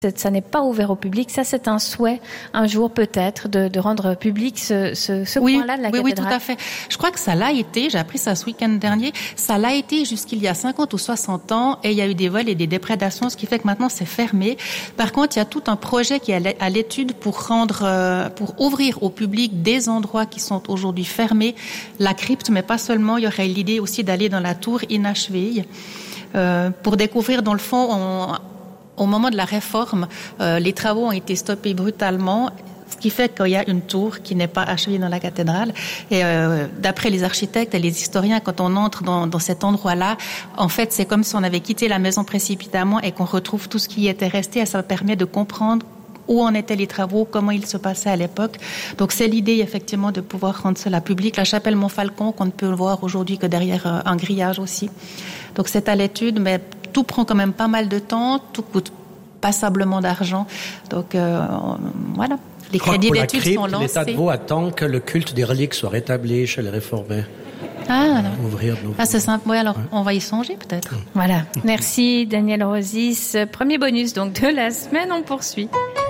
Ça n'est pas ouvert au public. Ça, c'est un souhait, un jour peut-être, de rendre public ce coin-là de la cathédrale. Oui, tout à fait. Je crois que ça l'a été, j'ai appris ça ce week-end dernier, ça l'a été jusqu'il y a 50 ou 60 ans, et il y a eu des vols et des déprédations, ce qui fait que maintenant c'est fermé. Par contre, il y a tout un projet qui est à l'étude pour ouvrir au public des endroits qui sont aujourd'hui fermés, la crypte, mais pas seulement. Il y aurait l'idée aussi d'aller dans la tour inachevée, pour découvrir, dans le fond, au moment de la réforme, les travaux ont été stoppés brutalement, ce qui fait qu'il y a une tour qui n'est pas achevée dans la cathédrale. Et d'après les architectes et les historiens, quand on entre dans cet endroit-là, en fait, c'est comme si on avait quitté la maison précipitamment et qu'on retrouve tout ce qui était resté. Et ça permet de comprendre où en étaient les travaux, comment ils se passaient à l'époque. Donc c'est l'idée effectivement de pouvoir rendre cela public. La chapelle Montfalcon, qu'on ne peut voir aujourd'hui que derrière un grillage aussi. Donc c'est à l'étude, mais tout prend quand même pas mal de temps, tout coûte passablement d'argent. Donc voilà, les crédits d'études sont lancés. L'État de Vaud attend que le culte des reliques soit rétabli chez les réformés. Ah, c'est simple. Oui, alors on va y songer peut-être. Voilà. Merci Daniel Rosis. Premier bonus donc de la semaine, on poursuit.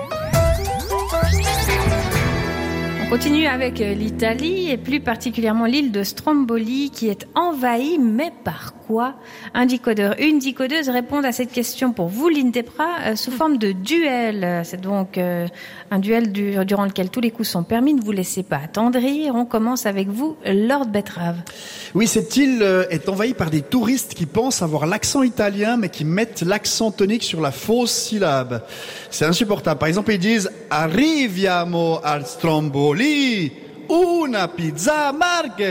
On continue avec l'Italie et plus particulièrement l'île de Stromboli qui est envahie, mais par quoi? Un décodeur, une décodeuse répondent à cette question pour vous, l'INTEPRA, sous forme de duel. C'est donc un duel durant lequel tous les coups sont permis. Ne vous laissez pas attendrir. On commence avec vous, Lord Betrave. Oui, cette île est envahie par des touristes qui pensent avoir l'accent italien, mais qui mettent l'accent tonique sur la fausse syllabe. C'est insupportable. Par exemple, ils disent « Arriviamo al Stromboli, una pizza margherita ».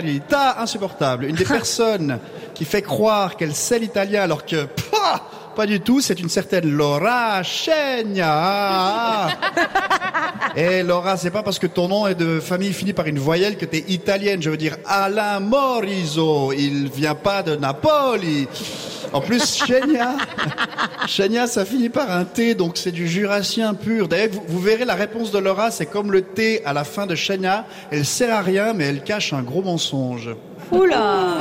Insupportable. Une des personnes qui fait croire qu'elle sait l'italien alors que... pas du tout, c'est une certaine Laura Scegna. Et Laura, c'est pas parce que ton nom est de famille fini par une voyelle que t'es italienne. Je veux dire Alain Morisot, il vient pas de Napoli. En plus, Scegna, ça finit par un T, donc c'est du jurassien pur. D'ailleurs, vous verrez la réponse de Laura, c'est comme le T à la fin de Scegna. Elle sert à rien, mais elle cache un gros mensonge. Oula.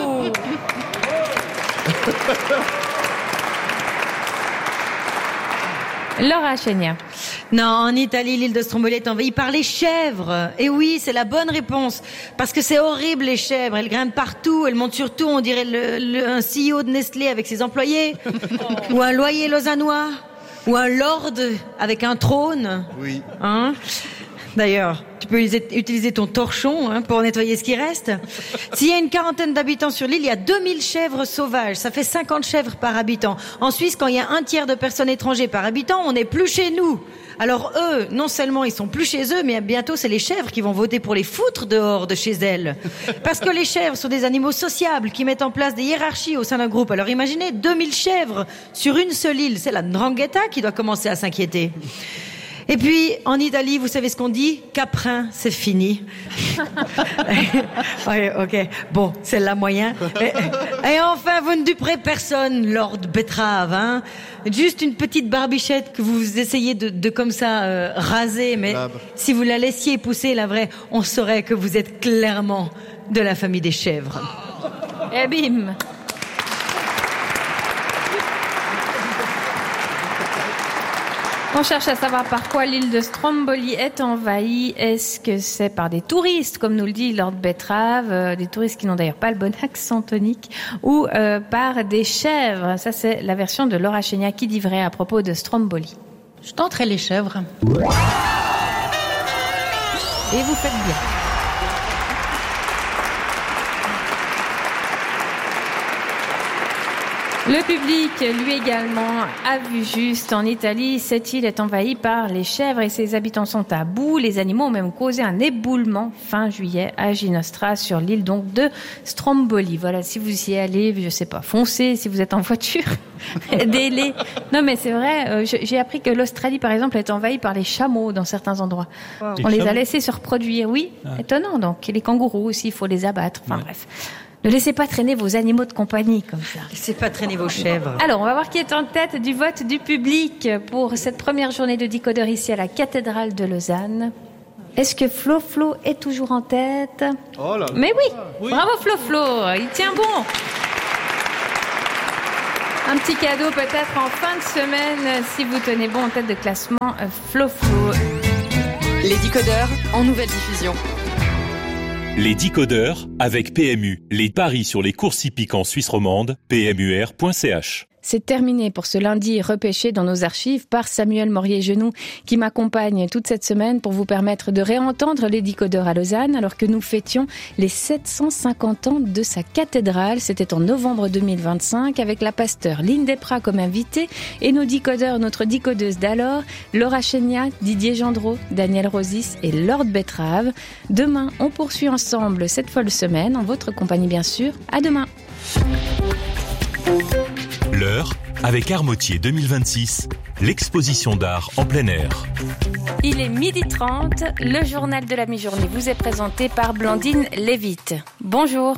Laura Scegna. Non, en Italie, l'île de Stromboli est envahie par les chèvres. Et oui, c'est la bonne réponse. Parce que c'est horrible, les chèvres. Elles grimpent partout, elles montent sur tout. On dirait un CEO de Nestlé avec ses employés. Ou un loyer lausannois. Ou un lord avec un trône. Oui. Hein? D'ailleurs, tu peux utiliser ton torchon pour nettoyer ce qui reste. S'il y a une quarantaine d'habitants sur l'île, il y a 2000 chèvres sauvages. Ça fait 50 chèvres par habitant. En Suisse, quand il y a un tiers de personnes étrangères par habitant, on n'est plus chez nous. Alors eux, non seulement ils sont plus chez eux, mais bientôt c'est les chèvres qui vont voter pour les foutre dehors de chez elles. Parce que les chèvres sont des animaux sociables qui mettent en place des hiérarchies au sein d'un groupe. Alors imaginez 2000 chèvres sur une seule île. C'est la Ndrangheta qui doit commencer à s'inquiéter. Et puis, en Italie, vous savez ce qu'on dit? Caprin, c'est fini. Ouais, ok. Bon, c'est la moyen. Et enfin, vous ne duperez personne, Lord Betrave, hein. Juste une petite barbichette que vous essayez de comme ça raser, mais si vous la laissiez pousser, la vraie, on saurait que vous êtes clairement de la famille des chèvres. Et bim. On cherche à savoir par quoi l'île de Stromboli est envahie. Est-ce que c'est par des touristes, comme nous le dit Lord Betrave, des touristes qui n'ont d'ailleurs pas le bon accent tonique, ou par des chèvres? Ça, c'est la version de Laura Scegna qui dit vrai à propos de Stromboli. Je tenterai les chèvres. Et vous faites bien. Le public, lui également, a vu juste. En Italie, cette île est envahie par les chèvres et ses habitants sont à bout. Les animaux ont même causé un éboulement fin juillet à Ginostra, sur l'île donc de Stromboli. Voilà, si vous y allez, je sais pas, foncez si vous êtes en voiture, aidez-les. Non mais c'est vrai, j'ai appris que l'Australie par exemple est envahie par les chameaux dans certains endroits. Wow. On les a laissés se reproduire, oui, étonnant donc. Et les kangourous aussi, il faut les abattre, enfin bref. Ne laissez pas traîner vos animaux de compagnie comme ça. Laissez pas traîner vos chèvres. Alors, on va voir qui est en tête du vote du public pour cette première journée de décodeur ici à la cathédrale de Lausanne. Est-ce que Flo est toujours en tête? Oh là là. Mais oui, bravo Flo, il tient bon. Un petit cadeau peut-être en fin de semaine si vous tenez bon en tête de classement Flo. Les décodeurs en nouvelle diffusion. Les décodeurs avec PMU. Les paris sur les courses hippiques en Suisse romande, pmur.ch. C'est terminé pour ce lundi repêché dans nos archives par Samuel Morier-Genoux qui m'accompagne toute cette semaine pour vous permettre de réentendre les décodeurs à Lausanne alors que nous fêtions les 750 ans de sa cathédrale. C'était en novembre 2025 avec la pasteur Lynn Desprats comme invitée et nos décodeurs, notre décodeuse d'alors, Laura Chénia, Didier Gendreau, Daniel Rosis et Lord Betrave. Demain, on poursuit ensemble cette folle semaine en votre compagnie bien sûr. À demain. L'heure avec Armotier 2026, l'exposition d'art en plein air. Il est 12h30, le journal de la mi-journée vous est présenté par Blandine Lévite. Bonjour.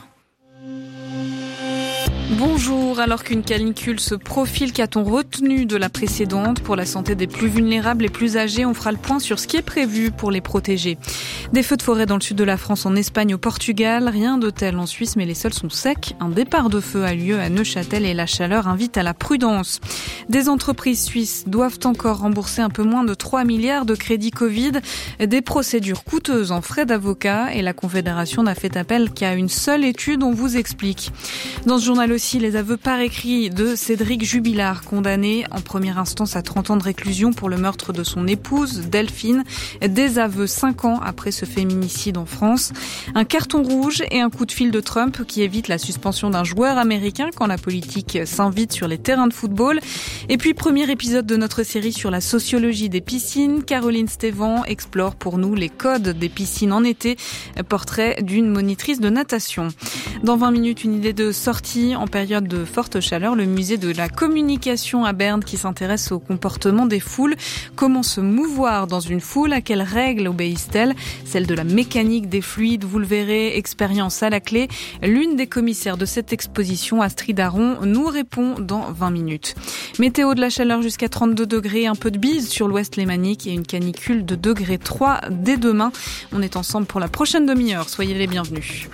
Bonjour, alors qu'une canicule se profile, qu'a-t-on retenu de la précédente? Pour la santé des plus vulnérables et plus âgés, on fera le point sur ce qui est prévu pour les protéger. Des feux de forêt dans le sud de la France, en Espagne, au Portugal, rien de tel en Suisse, mais les sols sont secs. Un départ de feu a lieu à Neuchâtel et la chaleur invite à la prudence. Des entreprises suisses doivent encore rembourser un peu moins de 3 milliards de crédits Covid, des procédures coûteuses en frais d'avocat et la Confédération n'a fait appel qu'à une seule étude, on vous explique. Dans ce journal aussi, les aveux par écrit de Cédric Jubilard, condamné en première instance à 30 ans de réclusion pour le meurtre de son épouse, Delphine. Des aveux 5 ans après ce féminicide en France. Un carton rouge et un coup de fil de Trump qui évite la suspension d'un joueur américain quand la politique s'invite sur les terrains de football. Et puis, premier épisode de notre série sur la sociologie des piscines. Caroline Stévan explore pour nous les codes des piscines en été. Portrait d'une monitrice de natation. Dans 20 minutes, une idée de sortie en période de forte chaleur, le musée de la communication à Berne qui s'intéresse au comportement des foules. Comment se mouvoir dans une foule? À quelles règles obéissent-elles? Celle de la mécanique des fluides, vous le verrez, expérience à la clé. L'une des commissaires de cette exposition, Astrid Aron, nous répond dans 20 minutes. Météo de la chaleur jusqu'à 32 degrés, un peu de bise sur l'ouest lémanique et une canicule de degré 3 dès demain. On est ensemble pour la prochaine demi-heure, soyez les bienvenus.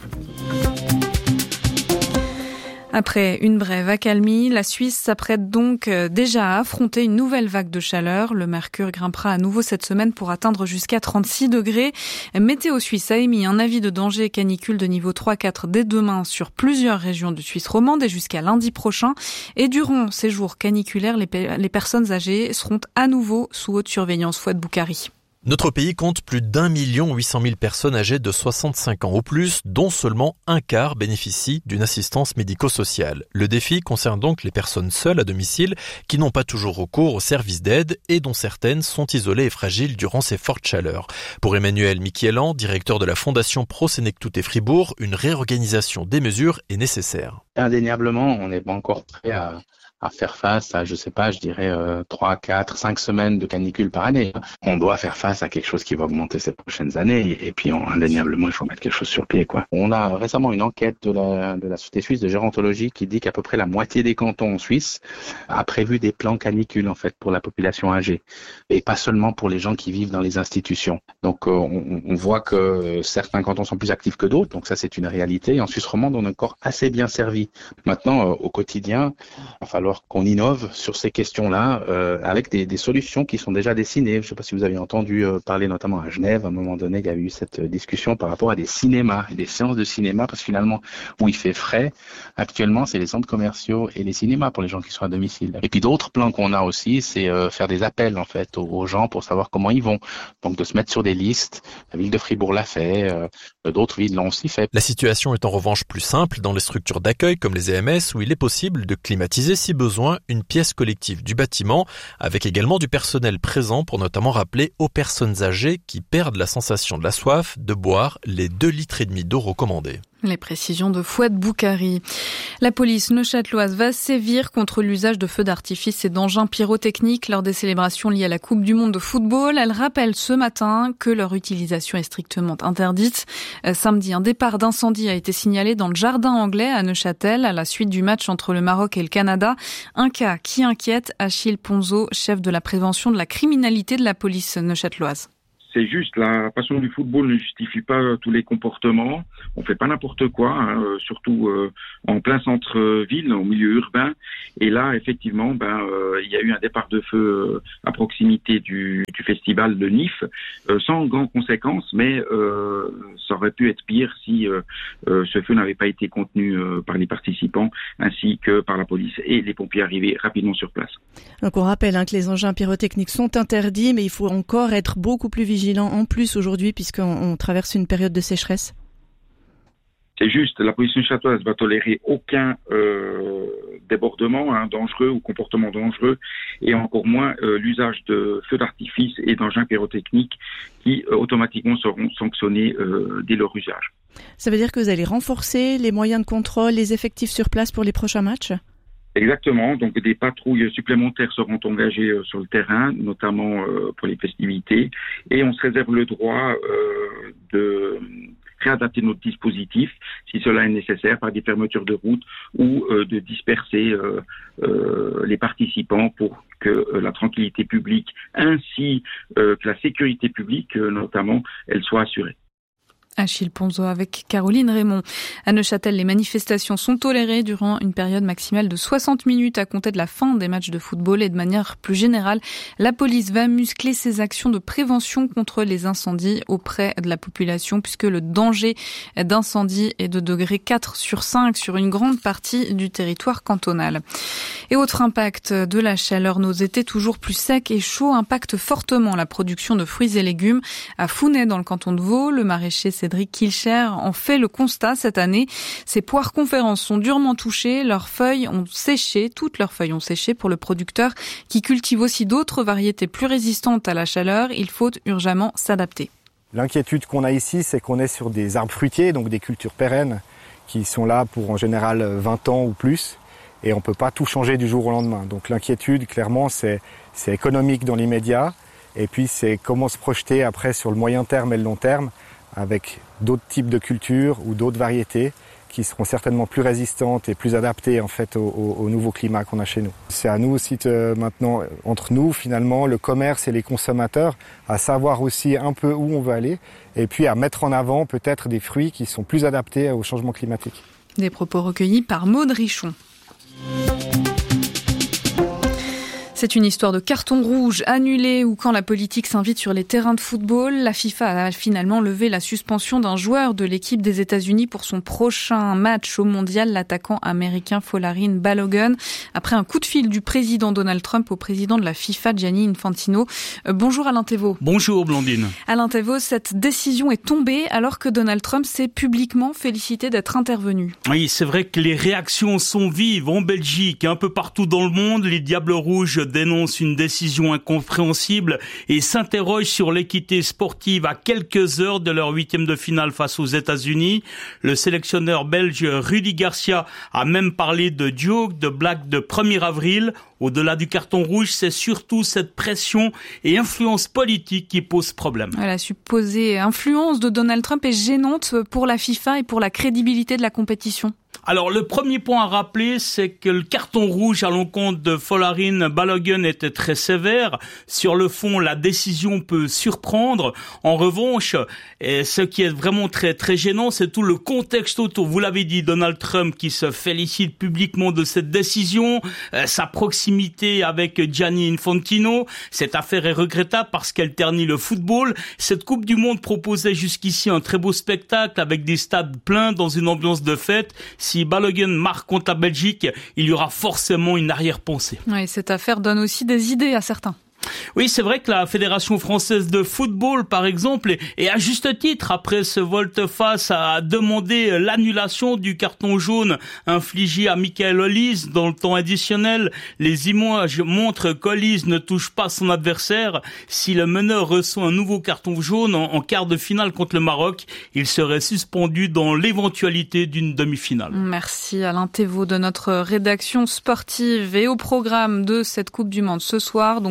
Après une brève accalmie, la Suisse s'apprête donc déjà à affronter une nouvelle vague de chaleur. Le mercure grimpera à nouveau cette semaine pour atteindre jusqu'à 36 degrés. Météo Suisse a émis un avis de danger canicule de niveau 3-4 dès demain sur plusieurs régions de Suisse romande et jusqu'à lundi prochain. Et durant ces jours caniculaires, les personnes âgées seront à nouveau sous haute surveillance. Fouad Boukari. Notre pays compte plus d'1 800 000 personnes âgées de 65 ans ou plus, dont seulement un quart bénéficient d'une assistance médico-sociale. Le défi concerne donc les personnes seules à domicile qui n'ont pas toujours recours aux services d'aide et dont certaines sont isolées et fragiles durant ces fortes chaleurs. Pour Emmanuel Michielan, directeur de la Fondation Pro-Sénectout et Fribourg, une réorganisation des mesures est nécessaire. Indéniablement, on n'est pas encore prêt à faire face à, 3, 4, 5 semaines de canicule par année. On doit faire face à quelque chose qui va augmenter ces prochaines années et puis indéniablement, il faut mettre quelque chose sur pied, quoi. On a récemment une enquête de la Société suisse de gérontologie qui dit qu'à peu près la moitié des cantons en Suisse a prévu des plans canicule, en fait, pour la population âgée et pas seulement pour les gens qui vivent dans les institutions. Donc, on voit que certains cantons sont plus actifs que d'autres, donc ça, c'est une réalité. Et en Suisse romande, on est encore assez bien servi. Maintenant, au quotidien, il va falloir qu'on innove sur ces questions-là avec des solutions qui sont déjà dessinées. Je ne sais pas si vous avez entendu parler notamment à Genève, à un moment donné, il y a eu cette discussion par rapport à des cinémas et des séances de cinéma, parce que finalement, où il fait frais, actuellement, c'est les centres commerciaux et les cinémas pour les gens qui sont à domicile. Et puis d'autres plans qu'on a aussi, c'est faire des appels en fait aux gens pour savoir comment ils vont. Donc de se mettre sur des listes. La ville de Fribourg l'a fait, d'autres villes l'ont aussi fait. La situation est en revanche plus simple dans les structures d'accueil comme les EMS où il est possible de climatiser si besoin une pièce collective du bâtiment avec également du personnel présent pour notamment rappeler aux personnes âgées qui perdent la sensation de la soif de boire les 2,5 litres d'eau recommandés. Les précisions de Fouad Boukari. La police neuchâteloise va sévir contre l'usage de feux d'artifice et d'engins pyrotechniques lors des célébrations liées à la Coupe du Monde de football. Elle rappelle ce matin que leur utilisation est strictement interdite. Samedi, un départ d'incendie a été signalé dans le jardin anglais à Neuchâtel à la suite du match entre le Maroc et le Canada. Un cas qui inquiète Achille Ponzo, chef de la prévention de la criminalité de la police neuchâteloise. C'est juste, la passion du football ne justifie pas tous les comportements. On fait pas n'importe quoi, surtout en plein centre-ville, au milieu urbain. Et là, effectivement, il y a eu un départ de feu à proximité du festival de Nif, sans grandes conséquences, mais ça aurait pu être pire si ce feu n'avait pas été contenu par les participants, ainsi que par la police et les pompiers arrivés rapidement sur place. Donc on rappelle que les engins pyrotechniques sont interdits, mais il faut encore être beaucoup plus vigilant en plus aujourd'hui puisqu'on traverse une période de sécheresse. C'est juste, la police neuchâteloise va tolérer aucun débordement dangereux ou comportement dangereux, et encore moins l'usage de feux d'artifice et d'engins pyrotechniques qui automatiquement seront sanctionnés dès leur usage. Ça veut dire que vous allez renforcer les moyens de contrôle, les effectifs sur place pour les prochains matchs ? Exactement, donc des patrouilles supplémentaires seront engagées sur le terrain, notamment pour les festivités, et on se réserve le droit de réadapter notre dispositif si cela est nécessaire par des fermetures de route ou de disperser les participants pour que la tranquillité publique ainsi que la sécurité publique notamment, elle soit assurée. Achille Ponzo avec Caroline Raymond. À Neuchâtel, les manifestations sont tolérées durant une période maximale de 60 minutes à compter de la fin des matchs de football, et de manière plus générale, la police va muscler ses actions de prévention contre les incendies auprès de la population, puisque le danger d'incendie est de degré 4 sur 5 sur une grande partie du territoire cantonal. Et autre impact de la chaleur, nos étés toujours plus secs et chauds impactent fortement la production de fruits et légumes. À Founet, dans le canton de Vaud, le maraîcher Cédric Kilcher en fait le constat cette année. Ces poires conférences sont durement touchées, toutes leurs feuilles ont séché pour le producteur qui cultive aussi d'autres variétés plus résistantes à la chaleur. Il faut urgemment s'adapter. L'inquiétude qu'on a ici, c'est qu'on est sur des arbres fruitiers, donc des cultures pérennes qui sont là pour en général 20 ans ou plus. Et on ne peut pas tout changer du jour au lendemain. Donc l'inquiétude, clairement, c'est économique dans l'immédiat. Et puis c'est comment se projeter après sur le moyen terme et le long terme avec d'autres types de cultures ou d'autres variétés qui seront certainement plus résistantes et plus adaptées en fait au nouveau climat qu'on a chez nous. C'est à nous aussi maintenant, entre nous finalement, le commerce et les consommateurs, à savoir aussi un peu où on veut aller et puis à mettre en avant peut-être des fruits qui sont plus adaptés au changement climatique. Des propos recueillis par Maude Richon. C'est une histoire de carton rouge annulé ou quand la politique s'invite sur les terrains de football. La FIFA a finalement levé la suspension d'un joueur de l'équipe des États-Unis pour son prochain match au mondial, l'attaquant américain Folarin Balogun, après un coup de fil du président Donald Trump au président de la FIFA, Gianni Infantino. Bonjour Alain Thévault. Bonjour Blandine. Alain Thévault, cette décision est tombée alors que Donald Trump s'est publiquement félicité d'être intervenu. Oui, c'est vrai que les réactions sont vives en Belgique, un peu partout dans le monde. Les Diables Rouges dénoncent une décision incompréhensible et s'interrogent sur l'équité sportive à quelques heures de leur 8e de finale face aux États-Unis. Le sélectionneur belge Rudy Garcia a même parlé de joke, de blague de 1er avril. Au-delà du carton rouge, c'est surtout cette pression et influence politique qui pose problème. La supposée influence de Donald Trump est gênante pour la FIFA et pour la crédibilité de la compétition. Alors, le premier point à rappeler, c'est que le carton rouge à l'encontre de Folarin Balogun était très sévère. Sur le fond, la décision peut surprendre. En revanche, ce qui est vraiment très, très gênant, c'est tout le contexte autour. Vous l'avez dit, Donald Trump qui se félicite publiquement de cette décision, sa proximité avec Gianni Infantino. Cette affaire est regrettable parce qu'elle ternit le football. Cette Coupe du Monde proposait jusqu'ici un très beau spectacle avec des stades pleins dans une ambiance de fête. Si Balogun marque contre la Belgique, il y aura forcément une arrière-pensée. Oui, cette affaire donne aussi des idées à certains. Oui, c'est vrai que la Fédération française de football, par exemple, et à juste titre, après ce volte-face, a demandé l'annulation du carton jaune infligé à Michael Olise dans le temps additionnel. Les images montrent qu'Olise ne touche pas son adversaire. Si le meneur reçoit un nouveau carton jaune en quart de finale contre le Maroc, il serait suspendu dans l'éventualité d'une demi-finale. Merci Alain Thévault de notre rédaction sportive. Et au programme de cette Coupe du Monde ce soir, donc Portugal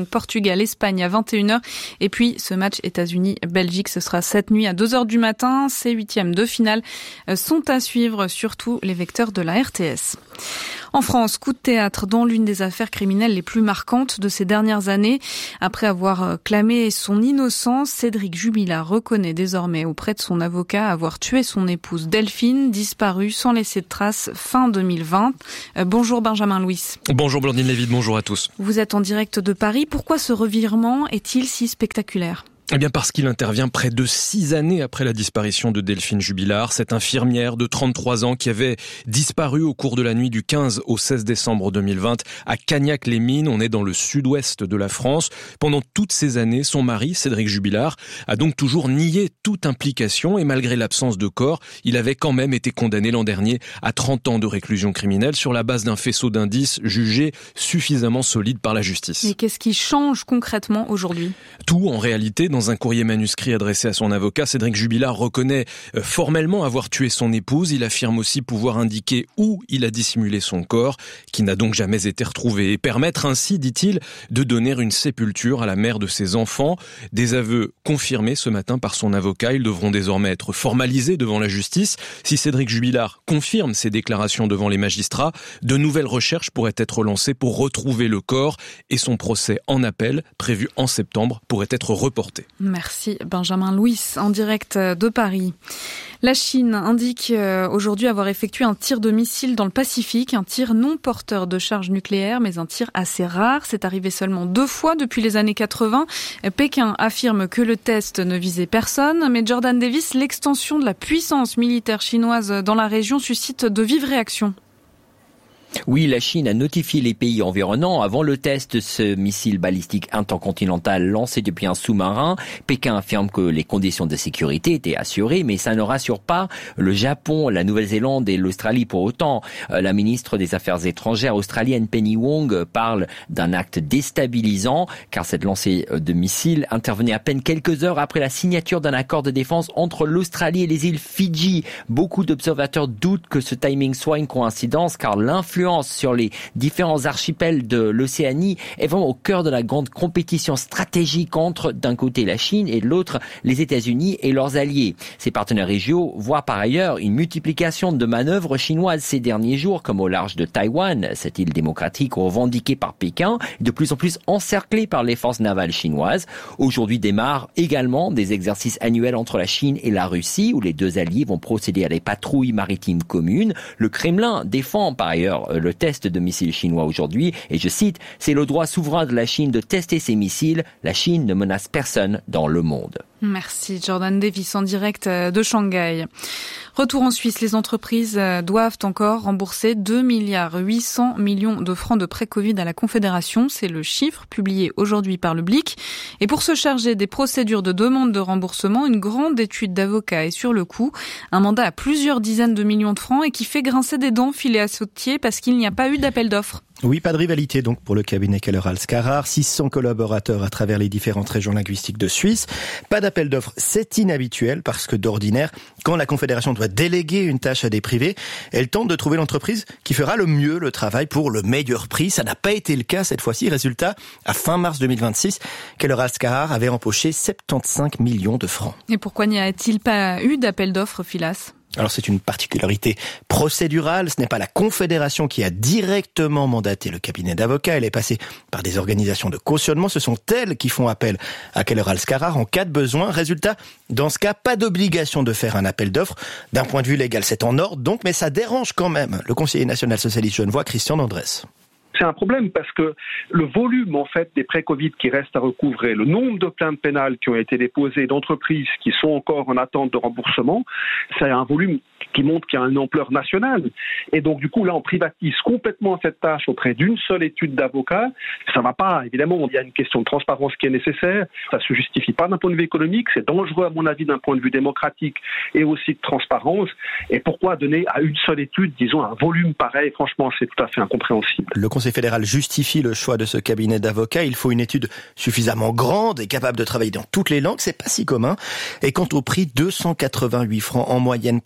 Portugal-Espagne à 21h. Et puis ce match États-Unis-Belgique, ce sera cette nuit à 2h du matin. Ces huitièmes de finale sont à suivre sur tous les vecteurs de la RTS. En France, coup de théâtre dans l'une des affaires criminelles les plus marquantes de ces dernières années. Après avoir clamé son innocence, Cédric Jubilard reconnaît désormais auprès de son avocat avoir tué son épouse Delphine, disparue sans laisser de traces fin 2020. Bonjour Benjamin Louis. Bonjour Blandine Lévy, bonjour à tous. Vous êtes en direct de Paris. Pourquoi ce revirement est-il si spectaculaire ? Eh bien parce qu'il intervient près de 6 années après la disparition de Delphine Jubilard, cette infirmière de 33 ans qui avait disparu au cours de la nuit du 15 au 16 décembre 2020 à Cagnac-les-Mines. On est dans le sud-ouest de la France. Pendant toutes ces années, son mari, Cédric Jubilard, a donc toujours nié toute implication et malgré l'absence de corps, il avait quand même été condamné l'an dernier à 30 ans de réclusion criminelle sur la base d'un faisceau d'indices jugé suffisamment solide par la justice. Et qu'est-ce qui change concrètement aujourd'hui ? Tout, en réalité. Dans un courrier manuscrit adressé à son avocat, Cédric Jubilard reconnaît formellement avoir tué son épouse. Il affirme aussi pouvoir indiquer où il a dissimulé son corps, qui n'a donc jamais été retrouvé, et permettre ainsi, dit-il, de donner une sépulture à la mère de ses enfants. Des aveux confirmés ce matin par son avocat. Ils devront désormais être formalisés devant la justice. Si Cédric Jubilard confirme ses déclarations devant les magistrats, de nouvelles recherches pourraient être lancées pour retrouver le corps et son procès en appel, prévu en septembre, pourrait être reporté. Merci Benjamin Louis, en direct de Paris. La Chine indique aujourd'hui avoir effectué un tir de missile dans le Pacifique, un tir non porteur de charge nucléaire, mais un tir assez rare. C'est arrivé seulement 2 fois depuis les années 80. Pékin affirme que le test ne visait personne, mais Jordan Davis, l'extension de la puissance militaire chinoise dans la région suscite de vives réactions. Oui, la Chine a notifié les pays environnants avant le test de ce missile balistique intercontinental lancé depuis un sous-marin. Pékin affirme que les conditions de sécurité étaient assurées, mais ça ne rassure pas le Japon, la Nouvelle-Zélande et l'Australie pour autant. La ministre des Affaires étrangères australienne Penny Wong parle d'un acte déstabilisant, car cette lancée de missiles intervenait à peine quelques heures après la signature d'un accord de défense entre l'Australie et les îles Fidji. Beaucoup d'observateurs doutent que ce timing soit une coïncidence, car l'influence sur les différents archipels de l'Océanie est vraiment au cœur de la grande compétition stratégique entre, d'un côté, la Chine et de l'autre, les États-Unis et leurs alliés. Ces partenaires régionaux voient par ailleurs une multiplication de manœuvres chinoises ces derniers jours, comme au large de Taïwan, cette île démocratique revendiquée par Pékin, de plus en plus encerclée par les forces navales chinoises. Aujourd'hui démarrent également des exercices annuels entre la Chine et la Russie, où les deux alliés vont procéder à des patrouilles maritimes communes. Le Kremlin défend par ailleurs le test de missiles chinois aujourd'hui, et je cite, « C'est le droit souverain de la Chine de tester ses missiles. La Chine ne menace personne dans le monde. » Merci Jordan Davis en direct de Shanghai. Retour en Suisse, les entreprises doivent encore rembourser 2,8 milliards de francs de prêts Covid à la Confédération. C'est le chiffre publié aujourd'hui par le Blick. Et pour se charger des procédures de demande de remboursement, une grande étude d'avocats est sur le coup. Un mandat à plusieurs dizaines de millions de francs et qui fait grincer des dents filés à sautier parce qu'il n'y a pas eu d'appel d'offres. Oui, pas de rivalité donc pour le cabinet Keller-Alscarar, 600 collaborateurs à travers les différentes régions linguistiques de Suisse. Pas d'appel d'offres, c'est inhabituel parce que d'ordinaire, quand la Confédération doit déléguer une tâche à des privés, elle tente de trouver l'entreprise qui fera le mieux le travail pour le meilleur prix. Ça n'a pas été le cas cette fois-ci. Résultat, à fin mars 2026, Keller-Alscarar avait empoché 75 millions de francs. Et pourquoi n'y a-t-il pas eu d'appel d'offres, Philas ? Alors c'est une particularité procédurale, ce n'est pas la Confédération qui a directement mandaté le cabinet d'avocats, elle est passée par des organisations de cautionnement, ce sont elles qui font appel à Keller-Alscarar en cas de besoin. Résultat, dans ce cas, pas d'obligation de faire un appel d'offres. D'un point de vue légal, c'est en ordre donc, mais ça dérange quand même le conseiller national socialiste genevois Christian D'Andrès. C'est un problème parce que le volume en fait des prêts Covid qui restent à recouvrer, le nombre de plaintes pénales qui ont été déposées d'entreprises qui sont encore en attente de remboursement, c'est un volume qui montre qu'il y a une ampleur nationale. Et donc du coup là on privatise complètement cette tâche auprès d'une seule étude d'avocats. Ça va pas, évidemment, il y a une question de transparence qui est nécessaire, ça se justifie pas d'un point de vue économique, c'est dangereux à mon avis d'un point de vue démocratique et aussi de transparence. Et pourquoi donner à une seule étude, disons, un volume pareil? Franchement, c'est tout à fait incompréhensible. Le Conseil fédéral justifie le choix de ce cabinet d'avocats. Il faut une étude suffisamment grande et capable de travailler dans toutes les langues. C'est pas si commun. Et quant au prix, 288 francs en moyenne par heure facturée.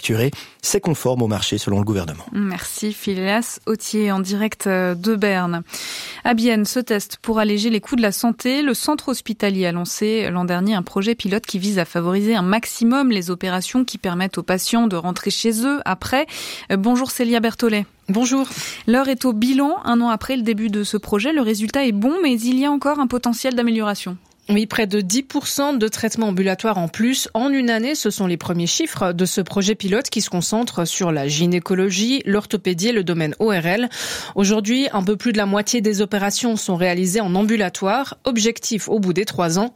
facturé. C'est conforme au marché selon le gouvernement. Merci Phileas Autier en direct de Berne. À Bienne, ce test pour alléger les coûts de la santé, le centre hospitalier a lancé l'an dernier un projet pilote qui vise à favoriser un maximum les opérations qui permettent aux patients de rentrer chez eux après. Bonjour Célia Berthollet. Bonjour. L'heure est au bilan. 1 an après le début de ce projet, le résultat est bon, mais il y a encore un potentiel d'amélioration. Oui, près de 10% de traitements ambulatoires en plus en une année. Ce sont les premiers chiffres de ce projet pilote qui se concentre sur la gynécologie, l'orthopédie et le domaine ORL. Aujourd'hui, un peu plus de la moitié des opérations sont réalisées en ambulatoire. Objectif au bout des 3 ans.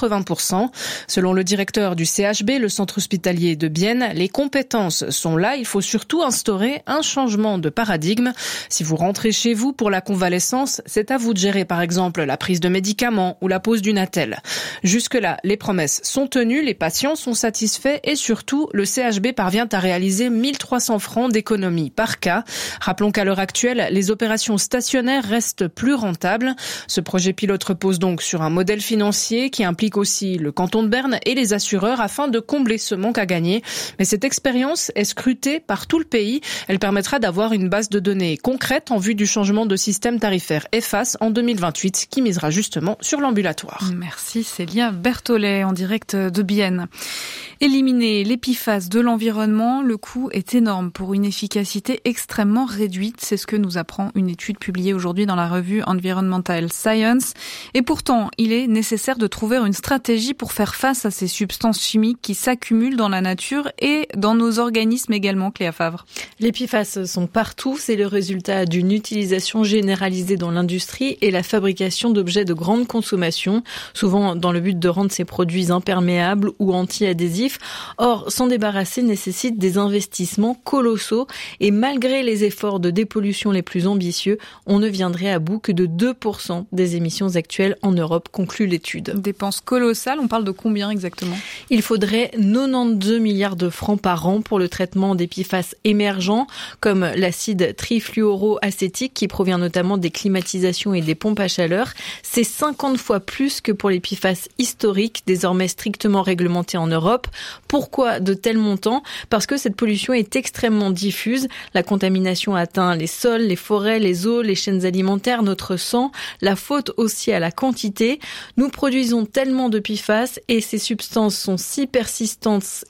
80%. Selon le directeur du CHB, le centre hospitalier de Bienne, les compétences sont là. Il faut surtout instaurer un changement de paradigme. Si vous rentrez chez vous pour la convalescence, c'est à vous de gérer par exemple la prise de médicaments ou la pose d'une attelle. Jusque-là, les promesses sont tenues, les patients sont satisfaits et surtout, le CHB parvient à réaliser 1300 francs d'économie par cas. Rappelons qu'à l'heure actuelle, les opérations stationnaires restent plus rentables. Ce projet pilote repose donc sur un modèle financier qui implique aussi le canton de Berne et les assureurs afin de combler ce manque à gagner. Mais cette expérience est scrutée par tout le pays. Elle permettra d'avoir une base de données concrète en vue du changement de système tarifaire EFAS en 2028 qui misera justement sur l'ambulatoire. Merci Célia Berthollet en direct de Bienne. Éliminer les PFAS de l'environnement, le coût est énorme pour une efficacité extrêmement réduite. C'est ce que nous apprend une étude publiée aujourd'hui dans la revue Environmental Science. Et pourtant, il est nécessaire de trouver une stratégie pour faire face à ces substances chimiques qui s'accumulent dans la nature et dans nos organismes également, Cléa Favre. Les PFAS sont partout. C'est le résultat d'une utilisation généralisée dans l'industrie et la fabrication d'objets de grande consommation, souvent dans le but de rendre ces produits imperméables ou anti-adhésifs. Or, s'en débarrasser nécessite des investissements colossaux et malgré les efforts de dépollution les plus ambitieux, on ne viendrait à bout que de 2% des émissions actuelles en Europe, conclut l'étude. Dépenses colossales, on parle de combien exactement ? Il faudrait 92 milliards de francs par an pour le traitement des PFAS émergents, comme l'acide trifluoroacétique qui provient notamment des climatisations et des pompes à chaleur. C'est 50 fois plus que pour les PFAS historiques, désormais strictement réglementés en Europe. Pourquoi de tels montants ? Parce que cette pollution est extrêmement diffuse. La contamination atteint les sols, les forêts, les eaux, les chaînes alimentaires, notre sang. La faute aussi à la quantité. Nous produisons tellement de PFAS et ces substances sont si persistantes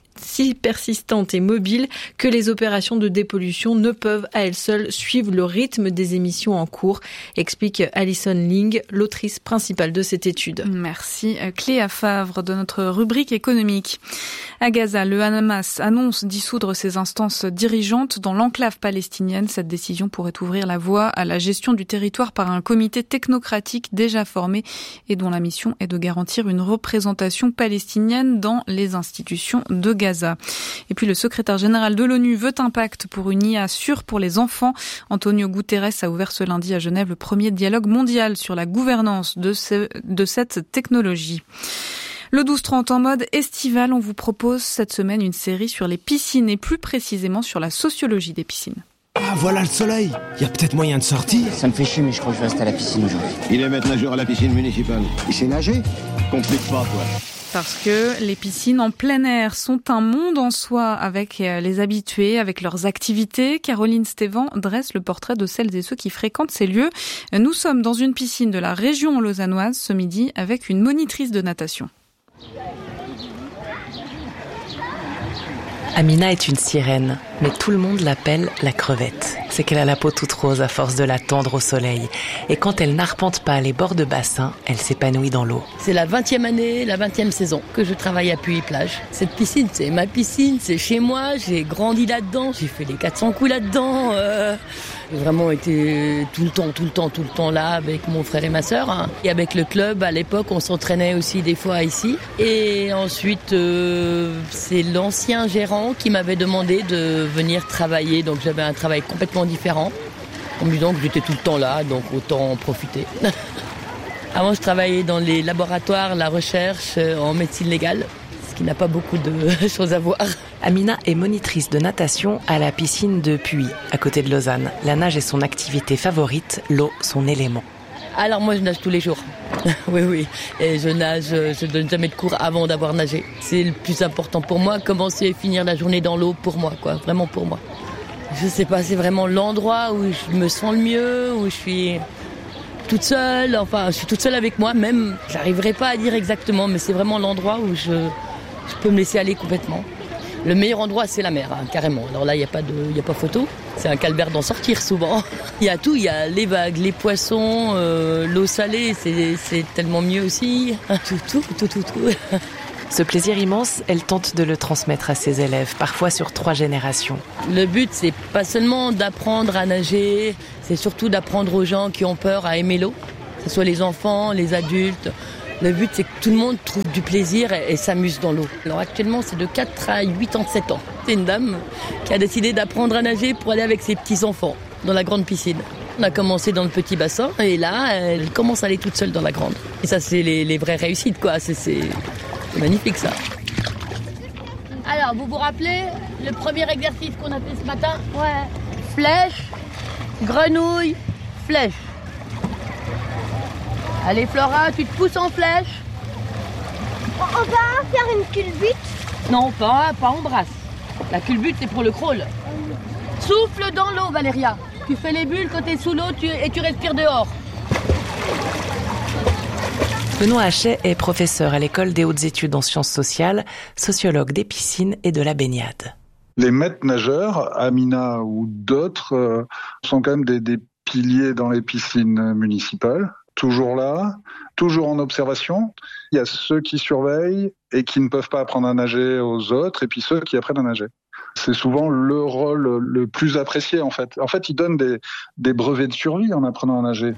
et mobiles que les opérations de dépollution ne peuvent à elles seules suivre le rythme des émissions en cours, explique Alison Ling, l'autrice principale de cette étude. Merci Cléa Favre de notre rubrique économique. À Gaza, le Hamas annonce dissoudre ses instances dirigeantes dans l'enclave palestinienne. Cette décision pourrait ouvrir la voie à la gestion du territoire par un comité technocratique déjà formé et dont la mission est de garantir une représentation palestinienne dans les institutions de Gaza. Et puis le secrétaire général de l'ONU veut un pacte pour une IA sûre pour les enfants. Antonio Guterres a ouvert ce lundi à Genève le premier dialogue mondial sur la gouvernance de cette technologie. Le 12-30 en mode estival, on vous propose cette semaine une série sur les piscines et plus précisément sur la sociologie des piscines. Ah, voilà le soleil. Il y a peut-être moyen de sortir. Ça me fait chier, mais je crois que je vais rester à la piscine aujourd'hui. Il est maître nageur à la piscine municipale. Il sait nager ? Complique pas, toi. Parce que les piscines en plein air sont un monde en soi avec les habitués, avec leurs activités. Caroline Stévan dresse le portrait de celles et ceux qui fréquentent ces lieux. Nous sommes dans une piscine de la région lausannoise ce midi avec une monitrice de natation. Amina est une sirène, mais tout le monde l'appelle la crevette. C'est qu'elle a la peau toute rose à force de la tendre au soleil. Et quand elle n'arpente pas les bords de bassin, elle s'épanouit dans l'eau. C'est la 20e année, la 20e saison que je travaille à Puy-Plage. Cette piscine, c'est ma piscine, c'est chez moi, j'ai grandi là-dedans, j'ai fait les 400 coups là-dedans. J'ai vraiment été tout le temps là avec mon frère et ma sœur. Et avec le club, à l'époque, on s'entraînait aussi des fois ici. Et ensuite, c'est l'ancien gérant qui m'avait demandé de venir travailler. Donc j'avais un travail complètement différent. En me disant que j'étais tout le temps là, donc autant en profiter. Avant, je travaillais dans les laboratoires, la recherche en médecine légale, ce qui n'a pas beaucoup de choses à voir. Amina est monitrice de natation à la piscine de Puy, à côté de Lausanne. La nage est son activité favorite, l'eau son élément. Alors moi, je nage tous les jours. Oui. Et je donne jamais de cours avant d'avoir nagé. C'est le plus important pour moi, commencer et finir la journée dans l'eau pour moi, quoi. Vraiment pour moi. Je sais pas, c'est vraiment l'endroit où je me sens le mieux, où je suis toute seule. Enfin, je suis toute seule avec moi, même. J'arriverai pas à dire exactement, mais c'est vraiment l'endroit où je peux me laisser aller complètement. Le meilleur endroit, c'est la mer, carrément. Alors là, il y a pas photo. C'est un calvaire d'en sortir souvent. Il y a tout, il y a les vagues, les poissons, l'eau salée, c'est tellement mieux aussi. Tout. Ce plaisir immense, elle tente de le transmettre à ses élèves, parfois sur 3 générations. Le but, c'est pas seulement d'apprendre à nager, c'est surtout d'apprendre aux gens qui ont peur à aimer l'eau, que ce soit les enfants, les adultes. Le but, c'est que tout le monde trouve du plaisir et s'amuse dans l'eau. Alors actuellement, c'est de 4 à 87 ans. C'est une dame qui a décidé d'apprendre à nager pour aller avec ses petits-enfants dans la grande piscine. On a commencé dans le petit bassin et là, elle commence à aller toute seule dans la grande. Et ça, c'est les vraies réussites, quoi. C'est magnifique, ça. Alors, vous vous rappelez le premier exercice qu'on a fait ce matin? Ouais. Flèche, grenouille, flèche. Allez Flora, tu te pousses en flèche. On va faire une culbute? Non, pas en brasse. La culbute, c'est pour le crawl. Souffle dans l'eau, Valéria. Tu fais les bulles quand tu es sous l'eau et tu respires dehors. Benoît Hachet est professeur à l'école des hautes études en sciences sociales, sociologue des piscines et de la baignade. Les maîtres nageurs, Amina ou d'autres, sont quand même des piliers dans les piscines municipales. Toujours là, toujours en observation. Il y a ceux qui surveillent et qui ne peuvent pas apprendre à nager aux autres, et puis ceux qui apprennent à nager. C'est souvent le rôle le plus apprécié, en fait. En fait, ils donnent des brevets de survie en apprenant à nager.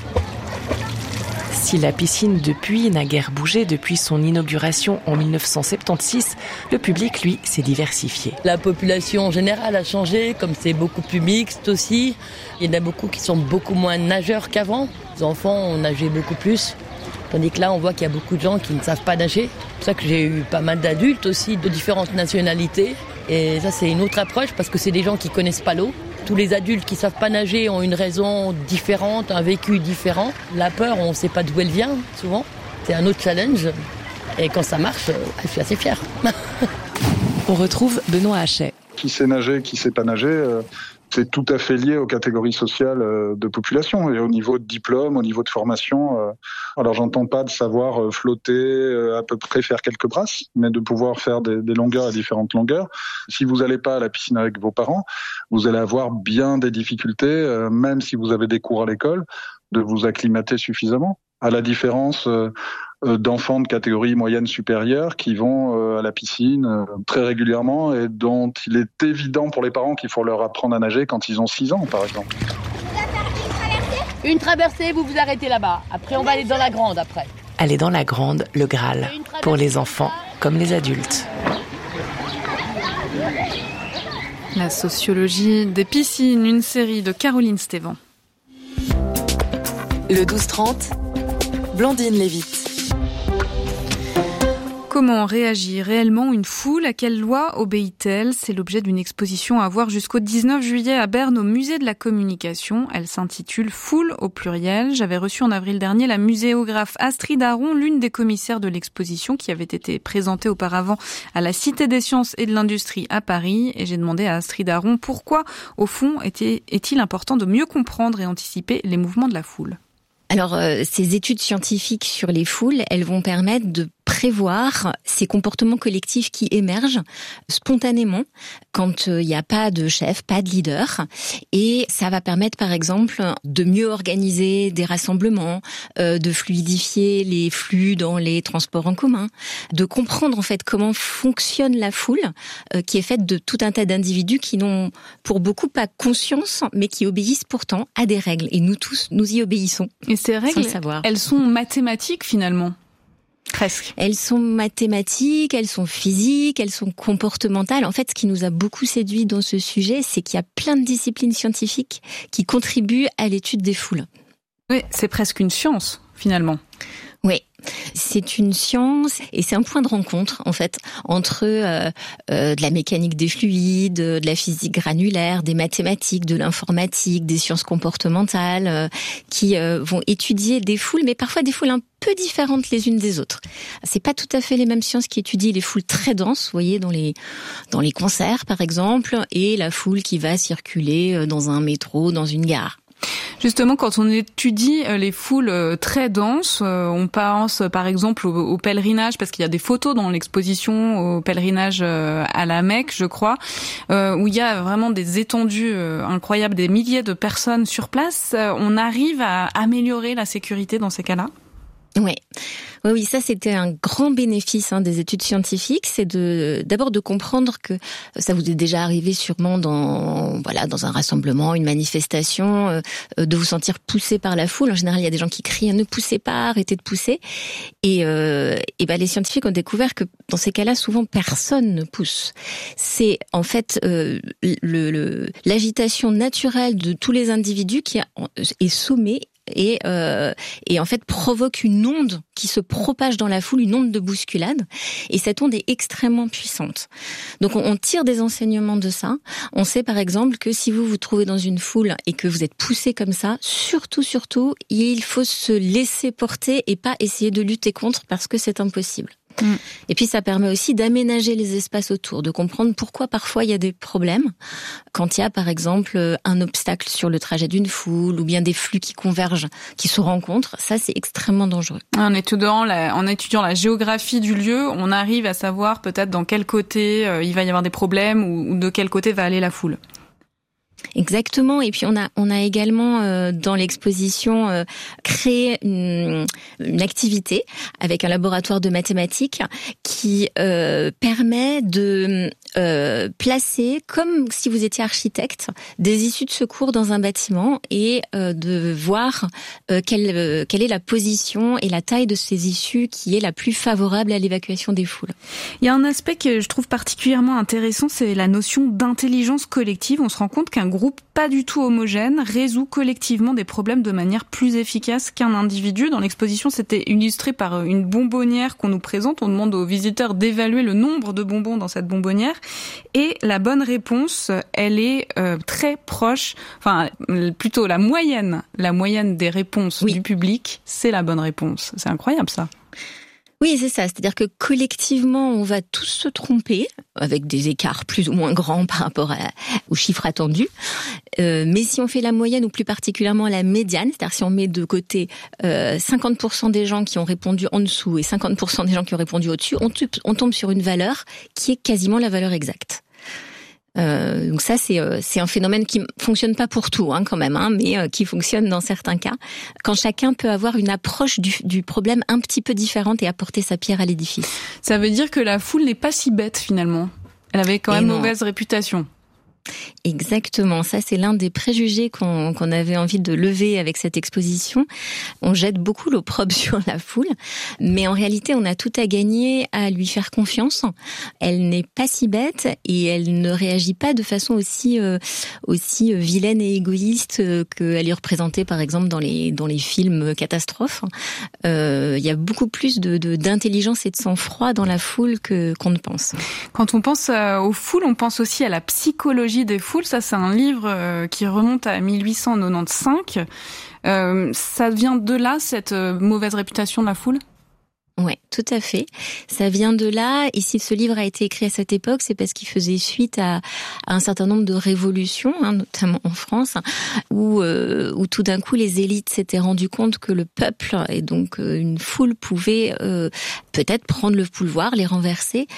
Si la piscine de Puy n'a guère bougé depuis son inauguration en 1976, le public, lui, s'est diversifié. La population en général a changé, comme c'est beaucoup plus mixte aussi. Il y en a beaucoup qui sont beaucoup moins nageurs qu'avant. Les enfants ont nagé beaucoup plus. Tandis que là, on voit qu'il y a beaucoup de gens qui ne savent pas nager. C'est pour ça que j'ai eu pas mal d'adultes aussi, de différentes nationalités. Et ça, c'est une autre approche parce que c'est des gens qui connaissent pas l'eau. Tous les adultes qui savent pas nager ont une raison différente, un vécu différent. La peur, on ne sait pas d'où elle vient, souvent. C'est un autre challenge. Et quand ça marche, je suis assez fière. On retrouve Benoît Hachet. Qui sait nager, qui sait pas nager, c'est tout à fait lié aux catégories sociales de population et au niveau de diplôme, au niveau de formation. Alors j'entends pas de savoir flotter, à peu près faire quelques brasses, mais de pouvoir faire des longueurs à différentes longueurs. Si vous n'allez pas à la piscine avec vos parents, vous allez avoir bien des difficultés, même si vous avez des cours à l'école, de vous acclimater suffisamment. À la différence d'enfants de catégorie moyenne supérieure qui vont à la piscine très régulièrement et dont il est évident pour les parents qu'il faut leur apprendre à nager quand ils ont 6 ans, par exemple. Une traversée, vous vous arrêtez là-bas. Après, on va aller dans la grande, après. Aller dans la grande, le Graal, pour les enfants comme les adultes. La sociologie des piscines, une série de Caroline Stévan. Le 12-30, Blandine Lévite. Comment réagit réellement une foule? À quelle loi obéit-elle? C'est l'objet d'une exposition à voir jusqu'au 19 juillet à Berne au musée de la communication. Elle s'intitule Foule au pluriel. J'avais reçu en avril dernier la muséographe Astrid Aron, l'une des commissaires de l'exposition qui avait été présentée auparavant à la Cité des sciences et de l'industrie à Paris. Et j'ai demandé à Astrid Aron pourquoi, au fond, est-il important de mieux comprendre et anticiper les mouvements de la foule. Alors, ces études scientifiques sur les foules, elles vont permettre de prévoir ces comportements collectifs qui émergent spontanément quand il n'y a pas de chef, pas de leader. Et ça va permettre, par exemple, de mieux organiser des rassemblements, de fluidifier les flux dans les transports en commun, de comprendre en fait comment fonctionne la foule, qui est faite de tout un tas d'individus qui n'ont pour beaucoup pas conscience, mais qui obéissent pourtant à des règles. Et nous tous, nous y obéissons. Et ces règles, elles sont mathématiques finalement. Presque. Elles sont mathématiques, elles sont physiques, elles sont comportementales. En fait, ce qui nous a beaucoup séduit dans ce sujet, c'est qu'il y a plein de disciplines scientifiques qui contribuent à l'étude des foules. Oui, c'est presque une science, finalement. Oui, C'est une science et c'est un point de rencontre en fait entre de la mécanique des fluides, de la physique granulaire, des mathématiques, de l'informatique, des sciences comportementales qui vont étudier des foules, mais parfois des foules un peu différentes les unes des autres. C'est pas tout à fait les mêmes sciences qui étudient les foules très denses, vous voyez, dans les concerts par exemple, et la foule qui va circuler dans un métro, dans une gare. Justement, quand on étudie les foules très denses, on pense par exemple au pèlerinage, parce qu'il y a des photos dans l'exposition au pèlerinage à la Mecque, je crois, où il y a vraiment des étendues incroyables, des milliers de personnes sur place. On arrive à améliorer la sécurité dans ces cas-là ? Oui, ça c'était un grand bénéfice des études scientifiques, c'est d'abord de comprendre que ça vous est déjà arrivé sûrement dans un rassemblement, une manifestation, de vous sentir poussé par la foule. En général, il y a des gens qui crient ne poussez pas, arrêtez de pousser. Et les scientifiques ont découvert que dans ces cas-là, souvent personne ne pousse. C'est en fait l'agitation naturelle de tous les individus qui est sommée et en fait provoque une onde qui se propage dans la foule, une onde de bousculade, et cette onde est extrêmement puissante. Donc on tire des enseignements de ça. On sait par exemple que si vous vous trouvez dans une foule et que vous êtes poussé comme ça, surtout, il faut se laisser porter et pas essayer de lutter contre parce que c'est impossible. Et puis ça permet aussi d'aménager les espaces autour, de comprendre pourquoi parfois il y a des problèmes quand il y a par exemple un obstacle sur le trajet d'une foule ou bien des flux qui convergent, qui se rencontrent. Ça c'est extrêmement dangereux. En étudiant la géographie du lieu, on arrive à savoir peut-être dans quel côté il va y avoir des problèmes ou de quel côté va aller la foule. Exactement. Et puis on a également dans l'exposition créé une activité avec un laboratoire de mathématiques qui permet de placer, comme si vous étiez architecte, des issues de secours dans un bâtiment et de voir quelle est la position et la taille de ces issues qui est la plus favorable à l'évacuation des foules. Il y a un aspect que je trouve particulièrement intéressant, c'est la notion d'intelligence collective. On se rend compte qu'un groupe pas du tout homogène résout collectivement des problèmes de manière plus efficace qu'un individu. Dans l'exposition, c'était illustré par une bonbonnière qu'on nous présente. On demande aux visiteurs d'évaluer le nombre de bonbons dans cette bonbonnière. Et la bonne réponse, elle est très proche, enfin plutôt la moyenne des réponses du public, c'est la bonne réponse. C'est incroyable ça. Oui, c'est ça. C'est-à-dire que collectivement, on va tous se tromper, avec des écarts plus ou moins grands par rapport aux chiffres attendus. Mais si on fait la moyenne, ou plus particulièrement la médiane, c'est-à-dire si on met de côté 50% des gens qui ont répondu en dessous et 50% des gens qui ont répondu au-dessus, on tombe sur une valeur qui est quasiment la valeur exacte. Donc ça, c'est un phénomène qui fonctionne pas pour tout, quand même, mais qui fonctionne dans certains cas, quand chacun peut avoir une approche du problème un petit peu différente et apporter sa pierre à l'édifice. Ça veut dire que la foule n'est pas si bête finalement. Elle avait quand même mauvaise réputation. Exactement, ça c'est l'un des préjugés qu'on avait envie de lever avec cette exposition. On jette beaucoup l'opprobre sur la foule, mais en réalité on a tout à gagner à lui faire confiance. Elle n'est pas si bête et elle ne réagit pas de façon aussi vilaine et égoïste qu'elle est représentée par exemple dans les films catastrophes. Il y a beaucoup plus d'intelligence et de sang-froid dans la foule qu'on ne pense. Quand on pense aux foules, on pense aussi à la psychologie des foules. Ça, c'est un livre qui remonte à 1895. Ça vient de là, cette mauvaise réputation de la foule ? Ouais, tout à fait. Ça vient de là. Et si ce livre a été écrit à cette époque, c'est parce qu'il faisait suite à un certain nombre de révolutions, notamment en France, où tout d'un coup les élites s'étaient rendues compte que le peuple et donc une foule pouvait peut-être prendre le pouvoir, les renverser.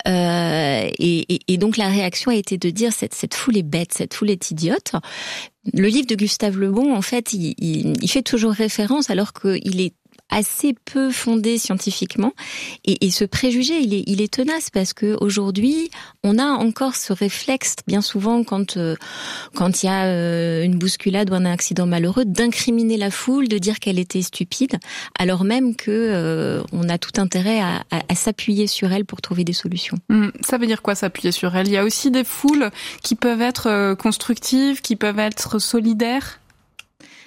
Et donc la réaction a été de dire cette foule est bête, cette foule est idiote. Le livre de Gustave Le Bon, en fait, il fait toujours référence alors qu'il est assez peu fondé scientifiquement et ce préjugé il est tenace parce que aujourd'hui on a encore ce réflexe bien souvent quand il y a une bousculade ou un accident malheureux d'incriminer la foule, de dire qu'elle était stupide alors même que on a tout intérêt à s'appuyer sur elle pour trouver des solutions. Ça veut dire quoi s'appuyer sur elle ? Il y a aussi des foules qui peuvent être constructives, qui peuvent être solidaires.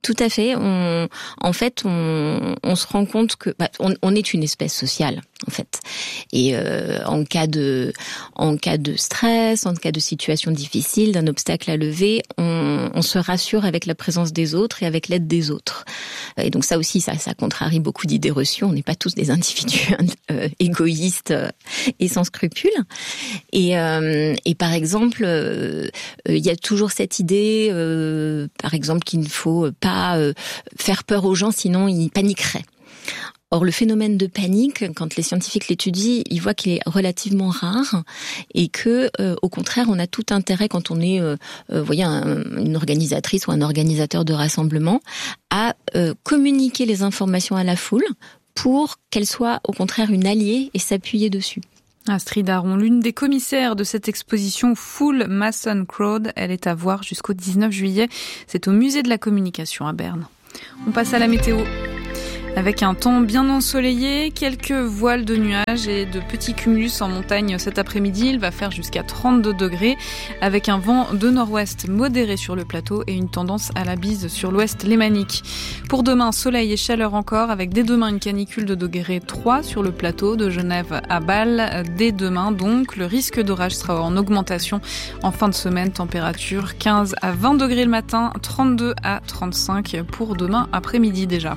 Tout à fait. On se rend compte que on est une espèce sociale en fait. Et en cas de stress, en cas de situation difficile, d'un obstacle à lever, on se rassure avec la présence des autres et avec l'aide des autres. Et donc ça aussi, ça contrarie beaucoup d'idées reçues. On n'est pas tous des individus égoïstes et sans scrupules. Et par exemple, il y a toujours cette idée, par exemple, qu'il ne faut pas faire peur aux gens, sinon ils paniqueraient. Or, le phénomène de panique, quand les scientifiques l'étudient, ils voient qu'il est relativement rare et que, au contraire, on a tout intérêt quand on est, une organisatrice ou un organisateur de rassemblement, à communiquer les informations à la foule pour qu'elle soit, au contraire, une alliée et s'appuyer dessus. Astrid Aron, l'une des commissaires de cette exposition Full Mason Crowd, elle est à voir jusqu'au 19 juillet. C'est au musée de la communication à Berne. On passe à la météo. Avec un temps bien ensoleillé, quelques voiles de nuages et de petits cumulus en montagne cet après-midi. Il va faire jusqu'à 32 degrés avec un vent de nord-ouest modéré sur le plateau et une tendance à la bise sur l'ouest lémanique. Pour demain, soleil et chaleur encore avec dès demain une canicule de degré 3 sur le plateau de Genève à Bâle. Dès demain donc, le risque d'orage sera en augmentation en fin de semaine. Température 15 à 20 degrés le matin, 32 à 35 pour demain après-midi déjà.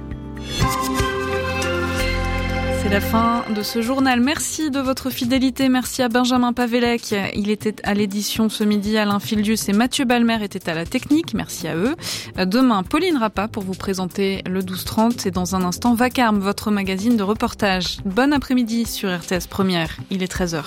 C'est la fin de ce journal. Merci de votre fidélité. Merci à Benjamin Pavelec. Il était à l'édition ce midi. Alain Fildius et Mathieu Balmer étaient à la technique. Merci à eux. Demain, Pauline Rappa pour vous présenter le 12-30. Et dans un instant, Vacarme, votre magazine de reportage. Bon après-midi sur RTS Première. Il est 13h.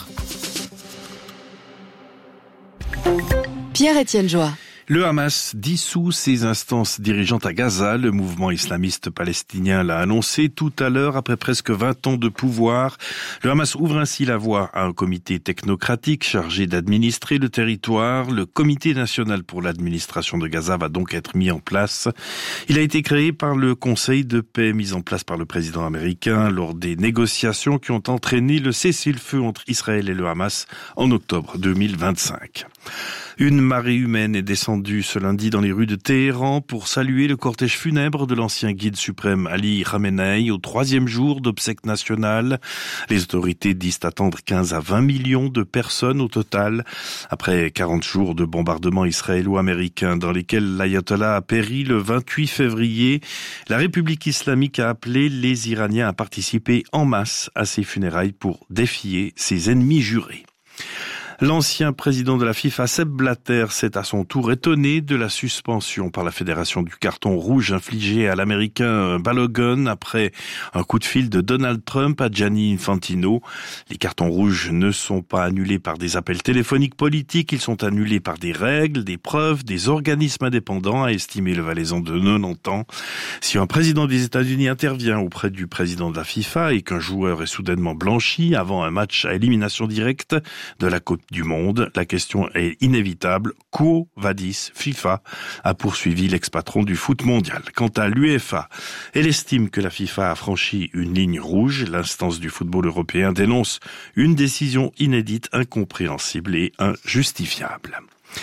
Pierre-Étienne Joie. Le Hamas dissout ses instances dirigeantes à Gaza. Le mouvement islamiste palestinien l'a annoncé tout à l'heure après presque 20 ans de pouvoir. Le Hamas ouvre ainsi la voie à un comité technocratique chargé d'administrer le territoire. Le Comité national pour l'administration de Gaza va donc être mis en place. Il a été créé par le Conseil de paix mis en place par le président américain lors des négociations qui ont entraîné le cessez-le-feu entre Israël et le Hamas en octobre 2025. Une marée humaine est descendue ce lundi dans les rues de Téhéran pour saluer le cortège funèbre de l'ancien guide suprême Ali Khamenei au 3e jour d'obsèques nationales. Les autorités disent attendre 15 à 20 millions de personnes au total. Après 40 jours de bombardements israélo-américains dans lesquels l'ayatollah a péri le 28 février, la République islamique a appelé les Iraniens à participer en masse à ses funérailles pour défier ses ennemis jurés. L'ancien président de la FIFA, Sepp Blatter, s'est à son tour étonné de la suspension par la fédération du carton rouge infligé à l'américain Balogun après un coup de fil de Donald Trump à Gianni Infantino. Les cartons rouges ne sont pas annulés par des appels téléphoniques politiques, ils sont annulés par des règles, des preuves, des organismes indépendants, a estimé le Valaisan de 90 ans. Si un président des États-Unis intervient auprès du président de la FIFA et qu'un joueur est soudainement blanchi avant un match à élimination directe de la Coupe du Monde, la question est inévitable. Quo vadis FIFA, a poursuivi l'ex-patron du foot mondial. Quant à l'UEFA, elle estime que la FIFA a franchi une ligne rouge. L'instance du football européen dénonce une décision inédite, incompréhensible et injustifiable.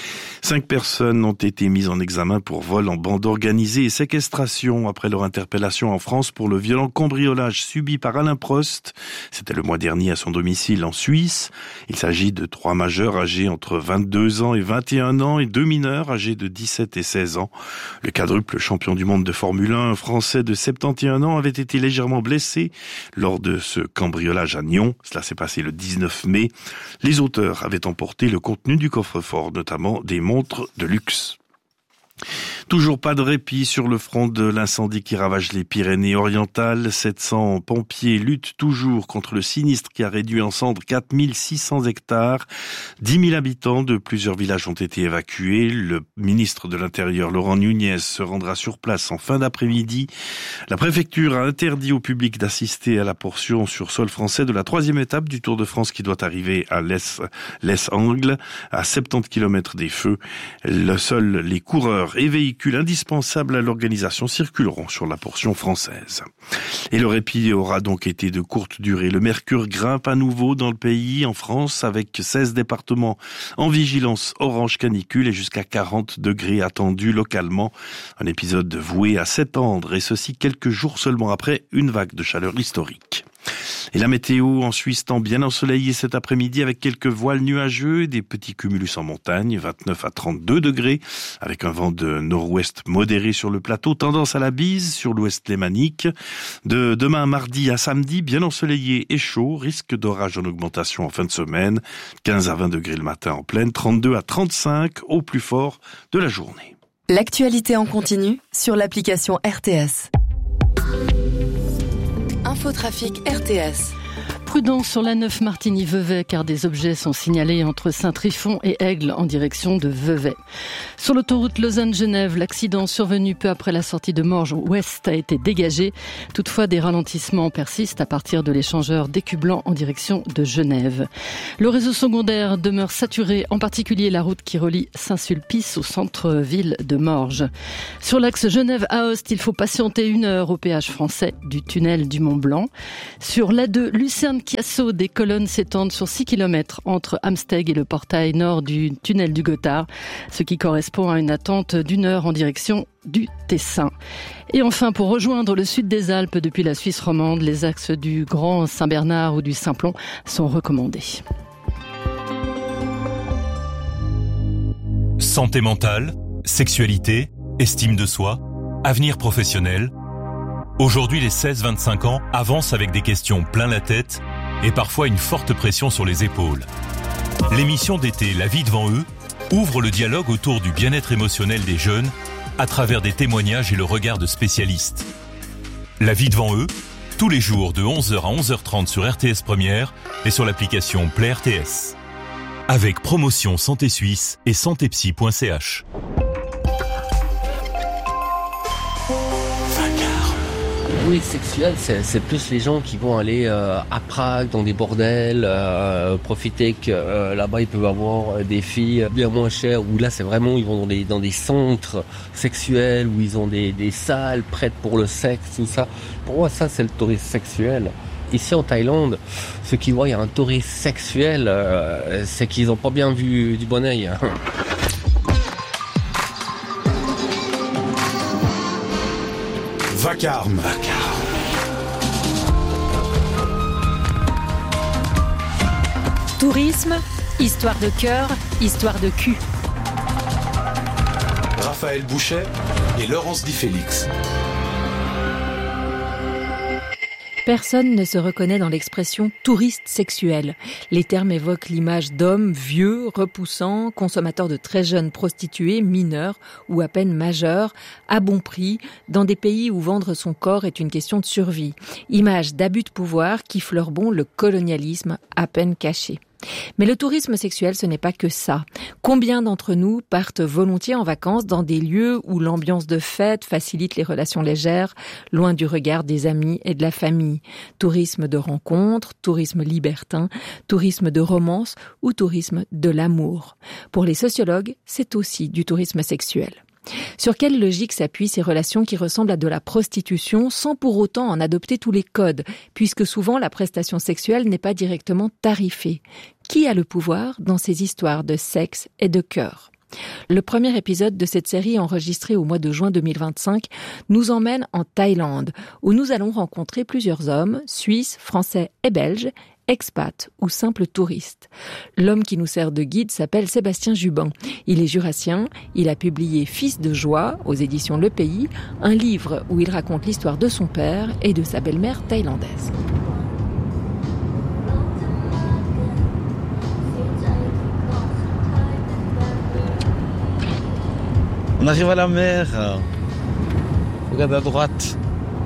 5 personnes ont été mises en examen pour vol en bande organisée et séquestration après leur interpellation en France pour le violent cambriolage subi par Alain Prost. C'était le mois dernier à son domicile en Suisse. Il s'agit de 3 majeurs âgés entre 22 ans et 21 ans et 2 mineurs âgés de 17 et 16 ans. Le quadruple champion du monde de Formule 1 français de 71 ans avait été légèrement blessé lors de ce cambriolage à Nyon. Cela s'est passé le 19 mai. Les auteurs avaient emporté le contenu du coffre-fort, notamment des montres de luxe. Toujours pas de répit sur le front de l'incendie qui ravage les Pyrénées-Orientales. 700 pompiers luttent toujours contre le sinistre qui a réduit en cendres 4600 hectares. 10 000 habitants de plusieurs villages ont été évacués. Le ministre de l'Intérieur, Laurent Nunez, se rendra sur place en fin d'après-midi. La préfecture a interdit au public d'assister à la portion sur sol français de la 3e étape du Tour de France qui doit arriver à Les Angles, à 70 km des feux. Seuls les coureurs et véhicules véhicules indispensables à l'organisation circuleront sur la portion française. Et le répit aura donc été de courte durée. Le mercure grimpe à nouveau dans le pays, en France, avec 16 départements en vigilance orange canicule et jusqu'à 40 degrés attendus localement. Un épisode voué à s'étendre, et ceci quelques jours seulement après une vague de chaleur historique. Et la météo en Suisse tend bien ensoleillée cet après-midi avec quelques voiles nuageux et des petits cumulus en montagne, 29 à 32 degrés, avec un vent de nord-ouest modéré sur le plateau, tendance à la bise sur l'ouest lémanique. De demain mardi à samedi, bien ensoleillé et chaud, risque d'orage en augmentation en fin de semaine, 15 à 20 degrés le matin en pleine, 32 à 35 au plus fort de la journée. L'actualité en continu sur l'application RTS. Infotrafic RTS. Prudence sur la 9 Martigny-Vevey car des objets sont signalés entre Saint-Trifon et Aigle en direction de Vevey. Sur l'autoroute Lausanne-Genève, l'accident survenu peu après la sortie de Morges ouest a été dégagé. Toutefois, des ralentissements persistent à partir de l'échangeur d'Écublanc en direction de Genève. Le réseau secondaire demeure saturé, en particulier la route qui relie Saint-Sulpice au centre-ville de Morges. Sur l'axe Genève-Aoste, il faut patienter 1 heure au péage français du tunnel du Mont-Blanc. Sur l'A2 Lucerne-Chiasso, des colonnes s'étendent sur 6 km entre Amsteg et le portail nord du tunnel du Gothard, ce qui correspond à une attente d'1 heure en direction du Tessin. Et enfin, pour rejoindre le sud des Alpes depuis la Suisse romande, les axes du Grand Saint-Bernard ou du Simplon sont recommandés. Santé mentale, sexualité, estime de soi, avenir professionnel. Aujourd'hui, les 16-25 ans avancent avec des questions plein la tête et parfois une forte pression sur les épaules. L'émission d'été La vie devant eux ouvre le dialogue autour du bien-être émotionnel des jeunes à travers des témoignages et le regard de spécialistes. La vie devant eux, tous les jours de 11h à 11h30 sur RTS Première et sur l'application Play RTS. Avec promotion Santé Suisse et santépsy.ch. Oui, sexuel, c'est plus les gens qui vont aller à Prague, dans des bordels, profiter que là-bas ils peuvent avoir des filles bien moins chères, où là c'est vraiment, ils vont dans des centres sexuels, où ils ont des salles prêtes pour le sexe, tout ça. Pour moi, ça c'est le tourisme sexuel. Ici en Thaïlande, ceux qui voient il y a un tourisme sexuel, c'est qu'ils n'ont pas bien vu du bon œil. Vacarme. Tourisme, histoire de cœur, histoire de cul. Raphaël Bouchet et Laurence Di Félix. Personne ne se reconnaît dans l'expression touriste sexuel. Les termes évoquent l'image d'hommes vieux, repoussants, consommateurs de très jeunes prostituées, mineurs ou à peine majeurs, à bon prix, dans des pays où vendre son corps est une question de survie. Image d'abus de pouvoir qui fleure bon le colonialisme à peine caché. Mais le tourisme sexuel, ce n'est pas que ça. Combien d'entre nous partent volontiers en vacances dans des lieux où l'ambiance de fête facilite les relations légères, loin du regard des amis et de la famille? Tourisme de rencontre, tourisme libertin, tourisme de romance ou tourisme de l'amour. Pour les sociologues, c'est aussi du tourisme sexuel. Sur quelle logique s'appuient ces relations qui ressemblent à de la prostitution sans pour autant en adopter tous les codes, puisque souvent la prestation sexuelle n'est pas directement tarifée? Qui a le pouvoir dans ces histoires de sexe et de cœur? Le premier épisode de cette série enregistrée au mois de juin 2025 nous emmène en Thaïlande, où nous allons rencontrer plusieurs hommes, suisses, français et belges, expats ou simples touristes. L'homme qui nous sert de guide s'appelle Sébastien Jubin. Il est jurassien, il a publié Fils de joie aux éditions Le Pays, un livre où il raconte l'histoire de son père et de sa belle-mère thaïlandaise. On arrive à la mer. Regarde à droite.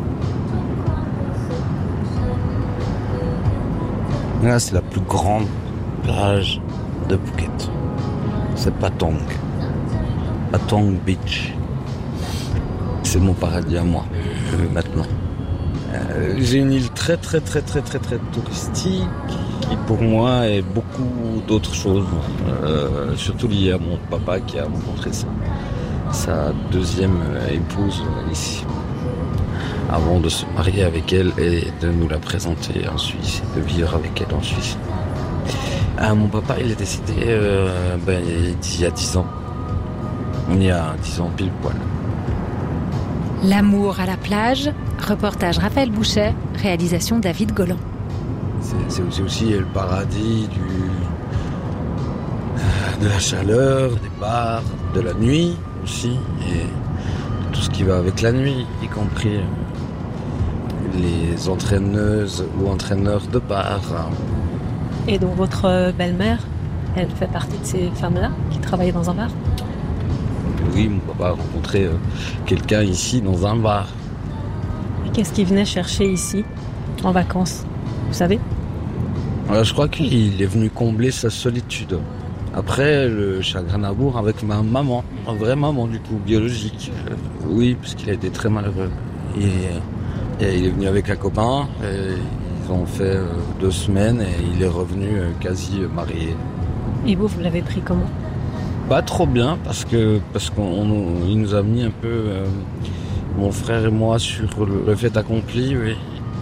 Là, c'est la plus grande plage de Phuket. C'est Patong. Patong Beach. C'est mon paradis à moi, maintenant. J'ai une île très touristique qui, pour moi, est beaucoup d'autres choses. Surtout lié à mon papa qui a rencontré ça. sa deuxième épouse ici, avant de se marier avec elle et de nous la présenter en Suisse et de vivre avec elle en Suisse. Mon papa, il est décédé il y a 10 ans. Il y a 10 ans pile poil. L'amour à la plage, reportage Raphaël Bouchet, réalisation David Golan. C'est aussi le paradis de la chaleur, des bars, de la nuit aussi, et tout ce qui va avec la nuit, y compris les entraîneuses ou entraîneurs de bar. Et donc votre belle-mère, elle fait partie de ces femmes-là qui travaillaient dans un bar ? Oui, mon papa a rencontré quelqu'un ici dans un bar. Et qu'est-ce qu'il venait chercher ici, en vacances ? Vous savez ? Je crois qu'il est venu combler sa solitude. Après le chagrin d'amour avec ma maman, ma vraie maman du coup, biologique. Oui, parce qu'il a été très malheureux. Et il est venu avec un copain, et ils ont fait 2 semaines et il est revenu quasi marié. Et vous l'avez pris comment ? Pas trop bien, parce qu'il nous a mis un peu, mon frère et moi, sur le fait accompli, oui.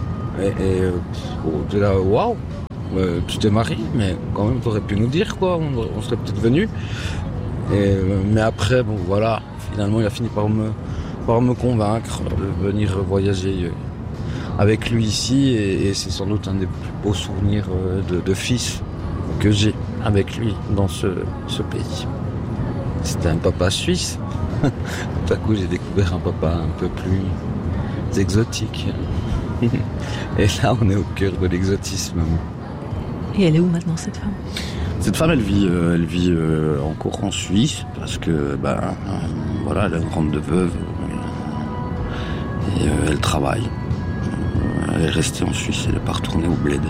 Et là, waouh, tu t'es marié, mais quand même, t'aurais pu nous dire, quoi, on serait peut-être venus. Mais après, bon, voilà, finalement, il a fini par me convaincre de venir voyager avec lui ici, et c'est sans doute un des plus beaux souvenirs de fils que j'ai avec lui dans ce pays. C'était un papa suisse. Tout à coup, j'ai découvert un papa un peu plus exotique. Et là, on est au cœur de l'exotisme. Et elle est où maintenant, cette femme ? Cette femme, elle vit encore en Suisse parce que, voilà, elle a une rente de veuve et elle travaille. Elle est restée en Suisse, elle n'est pas retournée au bled.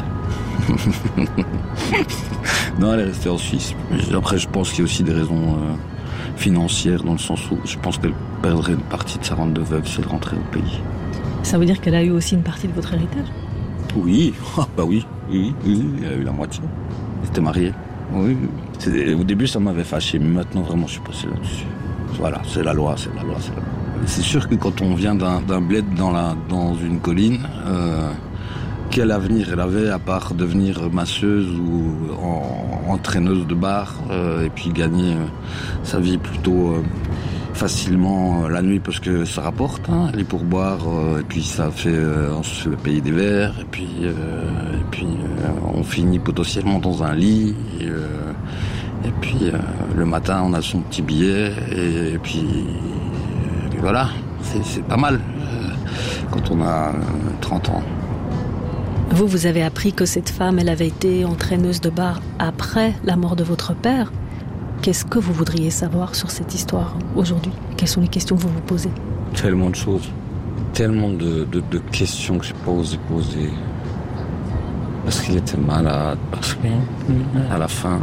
Non, elle est restée en Suisse. Après, je pense qu'il y a aussi des raisons financières, dans le sens où je pense qu'elle perdrait une partie de sa rente de veuve si elle rentrait au pays. Ça veut dire qu'elle a eu aussi une partie de votre héritage ? Oui, oui, elle a eu la moitié. Elle était mariée. Oui. Au début, ça m'avait fâché, mais maintenant, vraiment, je suis passé là-dessus. Voilà, c'est la loi. C'est sûr que quand on vient d'un bled dans une colline, quel avenir elle avait à part devenir masseuse ou entraîneuse de bar et puis gagner sa vie plutôt facilement la nuit parce que ça rapporte, les pourboires, et puis ça fait on se fait payer des verres et puis on finit potentiellement dans un lit et puis le matin on a son petit billet et puis voilà, c'est pas mal quand on a 30 ans. Vous avez appris que cette femme, elle avait été entraîneuse de bar après la mort de votre père. Qu'est-ce que vous voudriez savoir sur cette histoire aujourd'hui ? Quelles sont les questions que vous vous posez ? Tellement de choses. Tellement de questions que j'ai pas osé poser. Parce qu'il était malade, parce qu'à la fin...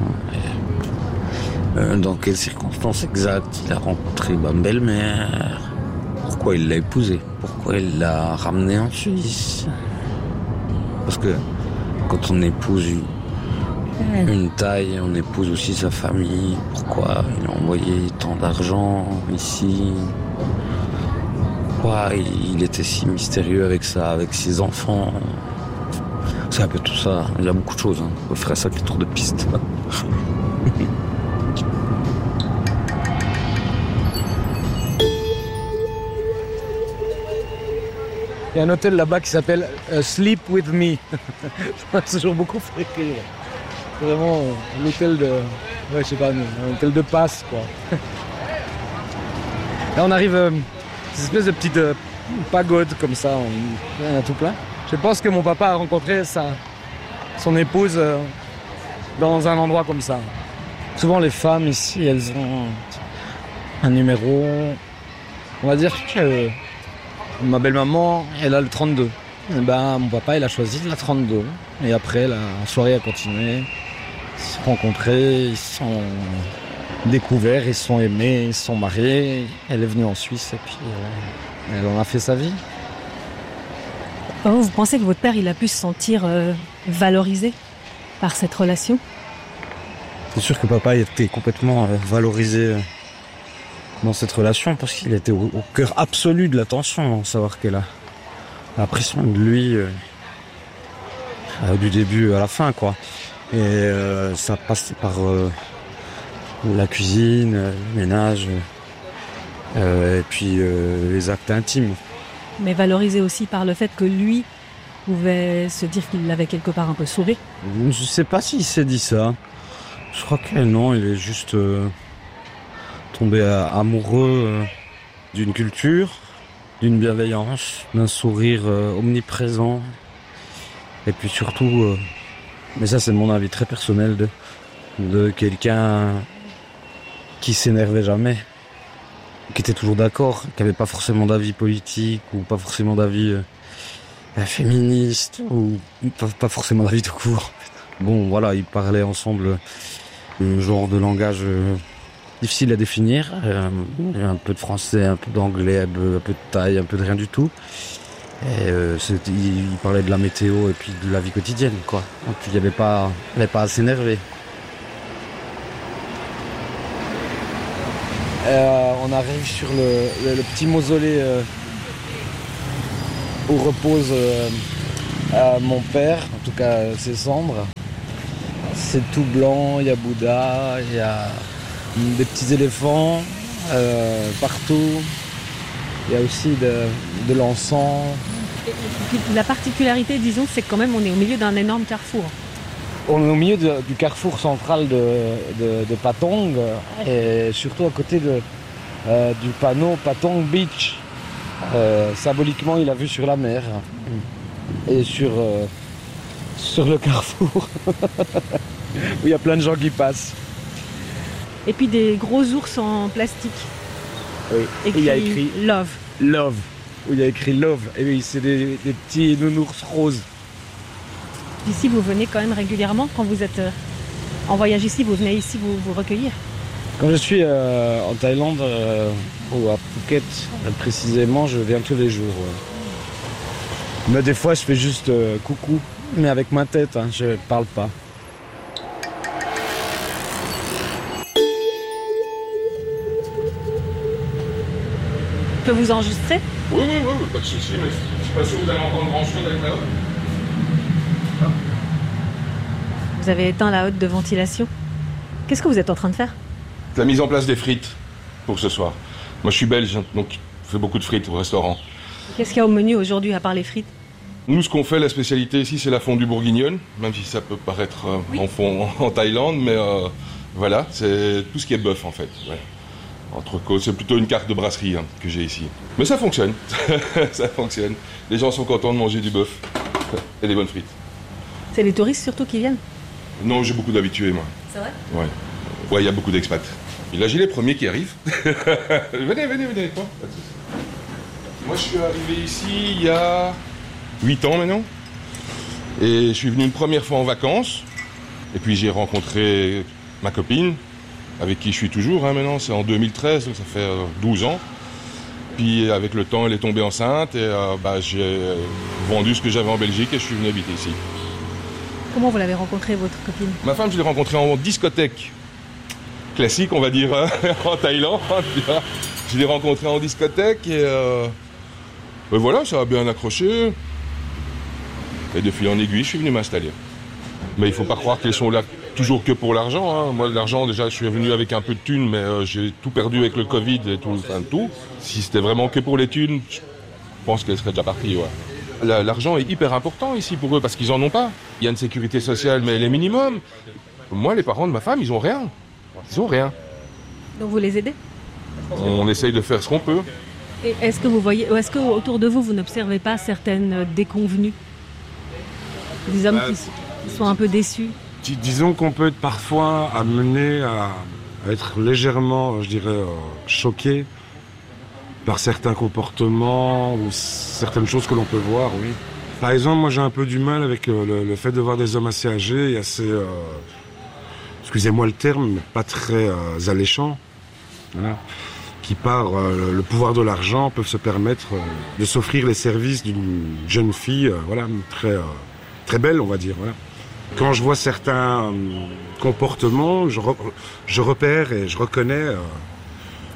dans quelles circonstances exactes il a rencontré ma belle-mère ? Pourquoi il l'a épousée ? Pourquoi il l'a ramenée en Suisse ? Parce que quand on épouse une taille, on épouse aussi sa famille. Pourquoi il a envoyé tant d'argent ici ? Pourquoi il était si mystérieux avec ça, avec ses enfants ? C'est un peu tout ça. Il y a beaucoup de choses. On peut faire un sacré tour de piste. Il y a un hôtel là-bas qui s'appelle Sleep With Me. Ça m'a toujours beaucoup fait rire. C'est vraiment l'hôtel de... Ouais, je sais pas, un hôtel de passe, quoi. Là, on arrive à une espèce de petite pagode comme ça. Il y en a tout plein. Je pense que mon papa a rencontré son épouse dans un endroit comme ça. Souvent, les femmes ici, elles ont un numéro. On va dire que... Ma belle-maman, elle a le 32. Et mon papa, il a choisi la 32. Et après, la soirée a continué. Ils se sont rencontrés, ils se sont découverts, ils se sont aimés, ils se sont mariés. Elle est venue en Suisse et puis elle en a fait sa vie. Vous pensez que votre père, il a pu se sentir valorisé par cette relation ? C'est sûr que papa était complètement valorisé dans cette relation parce qu'il était au cœur absolu de l'attention, savoir qu'elle a pris soin de lui du début à la fin, quoi. Et ça passe par la cuisine, le ménage, et puis les actes intimes. Mais valorisé aussi par le fait que lui pouvait se dire qu'il l'avait quelque part un peu sauvé. Je sais pas s'il s'est dit ça. Je crois que non, il est juste tombé amoureux d'une culture, d'une bienveillance, d'un sourire omniprésent. Et puis surtout, mais ça c'est mon avis très personnel, de quelqu'un qui s'énervait jamais, qui était toujours d'accord, qui n'avait pas forcément d'avis politique ou pas forcément d'avis féministe ou pas forcément d'avis tout court. Bon, voilà, ils parlaient ensemble un genre de langage difficile à définir, un peu de français, un peu d'anglais, un peu de thaï, un peu de rien du tout. Et ils parlaient de la météo et puis de la vie quotidienne, quoi. Donc il n'y avait pas à s'énerver. On arrive sur le petit mausolée où repose mon père, en tout cas ses cendres. C'est tout blanc, il y a Bouddha, il y a des petits éléphants partout. Il y a aussi de l'encens. Et puis, la particularité, disons, c'est que quand même on est au milieu d'un énorme carrefour. On est au milieu du carrefour central de Patong et surtout à côté du panneau Patong Beach. Symboliquement, il a vu sur la mer et sur le carrefour où il y a plein de gens qui passent. Et puis des gros ours en plastique. Oui. Il y a écrit Love. Love. Où il y a écrit Love. Et oui, c'est des petits nounours roses. Ici, vous venez quand même régulièrement quand vous êtes en voyage ici, vous venez ici vous recueillir. Quand je suis en Thaïlande ou à Phuket précisément, je viens tous les jours. Ouais. Mais des fois, je fais juste coucou, mais avec ma tête, hein, je parle pas. Je peux vous enregistrer ? Oui, pas de souci, mais je suis pas sûr que vous allez entendre grand-chose avec la hotte. Vous avez éteint la hotte de ventilation. Qu'est-ce que vous êtes en train de faire ? La mise en place des frites pour ce soir. Moi, je suis belge, donc je fais beaucoup de frites au restaurant. Qu'est-ce qu'il y a au menu aujourd'hui, à part les frites ? Nous, ce qu'on fait, la spécialité ici, c'est la fondue bourguignonne, même si ça peut paraître en Thaïlande, mais voilà, c'est tout ce qui est bœuf, en fait. Ouais. Entrecôte, c'est plutôt une carte de brasserie que j'ai ici. Mais ça fonctionne, ça fonctionne. Les gens sont contents de manger du bœuf et des bonnes frites. C'est les touristes surtout qui viennent ? Non, j'ai beaucoup d'habitués, moi. C'est vrai ? Ouais, il y a beaucoup d'expats. Et là, j'ai les premiers qui arrivent. venez. Moi, je suis arrivé ici il y a 8 ans maintenant. Et je suis venu une première fois en vacances. Et puis, j'ai rencontré ma copine, avec qui je suis toujours maintenant. C'est en 2013, donc ça fait 12 ans. Puis, avec le temps, elle est tombée enceinte. Et j'ai vendu ce que j'avais en Belgique et je suis venu habiter ici. Comment vous l'avez rencontrée, votre copine ? Ma femme, je l'ai rencontrée en discothèque. Classique, on va dire, en Thaïlande. Je l'ai rencontrée en discothèque et voilà, ça a bien accroché. Et de fil en aiguille, je suis venu m'installer. Mais il ne faut pas croire qu'elles sont là toujours que pour l'argent. Hein. Moi, l'argent, déjà, je suis venu avec un peu de thunes, mais j'ai tout perdu avec le Covid et tout. Si c'était vraiment que pour les thunes, je pense qu'elles seraient déjà parties, ouais. L'argent est hyper important ici pour eux parce qu'ils en ont pas. Il y a une sécurité sociale, mais elle est minimum. Moi, les parents de ma femme, ils ont rien. Ils ont rien. Donc vous les aidez ? On essaye de faire ce qu'on peut. Et est-ce que vous voyez, est-ce que autour de vous, vous n'observez pas certaines déconvenues ? Des hommes qui sont un peu déçus ? Disons qu'on peut être parfois amené à être légèrement, je dirais, choqué par certains comportements ou certaines choses que l'on peut voir, oui. Par exemple, moi j'ai un peu du mal avec le fait de voir des hommes assez âgés et assez, excusez-moi le terme, mais pas très alléchants, voilà, qui par le pouvoir de l'argent peuvent se permettre de s'offrir les services d'une jeune fille, voilà, très belle, on va dire, voilà. Quand je vois certains comportements, je repère et je reconnais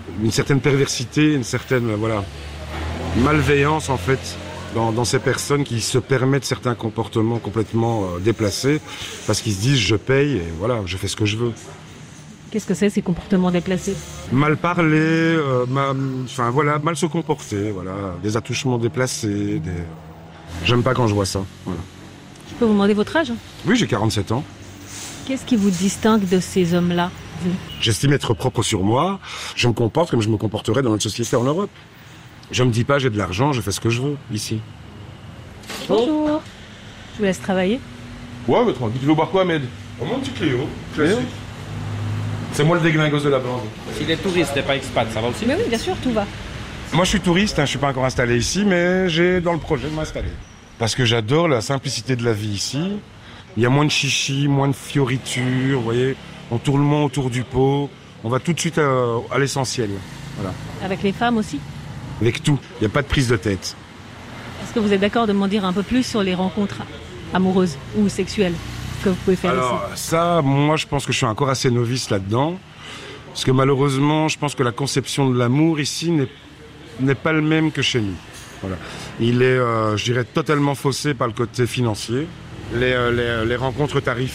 une certaine perversité, une certaine malveillance en fait dans ces personnes qui se permettent certains comportements complètement déplacés parce qu'ils se disent je paye et voilà, je fais ce que je veux. Qu'est-ce que c'est ces comportements déplacés? Mal parler, mal se comporter, des attouchements déplacés. J'aime pas quand je vois ça. Voilà. Je peux vous demander votre âge? Oui, j'ai 47 ans. Qu'est-ce qui vous distingue de ces hommes-là, vous? J'estime être propre sur moi. Je me comporte comme je me comporterais dans notre société en Europe. Je me dis pas j'ai de l'argent, je fais ce que je veux ici. Bonjour. Je vous laisse travailler. Ouais, mais tranquille. Tu veux boire quoi, Ahmed? Mon petit Cléo. C'est moi le déglingos de la bande. S'il est touriste et pas expat, ça va aussi? Mais oui, bien sûr, tout va. Moi, je suis touriste, je suis pas encore installé ici, mais j'ai dans le projet de m'installer. Parce que j'adore la simplicité de la vie ici. Il y a moins de chichi, moins de fioritures, vous voyez. On tourne moins autour du pot. On va tout de suite à l'essentiel. Voilà. Avec les femmes aussi? Avec tout. Il n'y a pas de prise de tête. Est-ce que vous êtes d'accord de m'en dire un peu plus sur les rencontres amoureuses ou sexuelles que vous pouvez faire ici? Alors ça, moi je pense que je suis encore assez novice là-dedans. Parce que malheureusement, je pense que la conception de l'amour ici n'est pas le même que chez nous. Voilà. Il est, je dirais, totalement faussé par le côté financier. Les rencontres tarifaires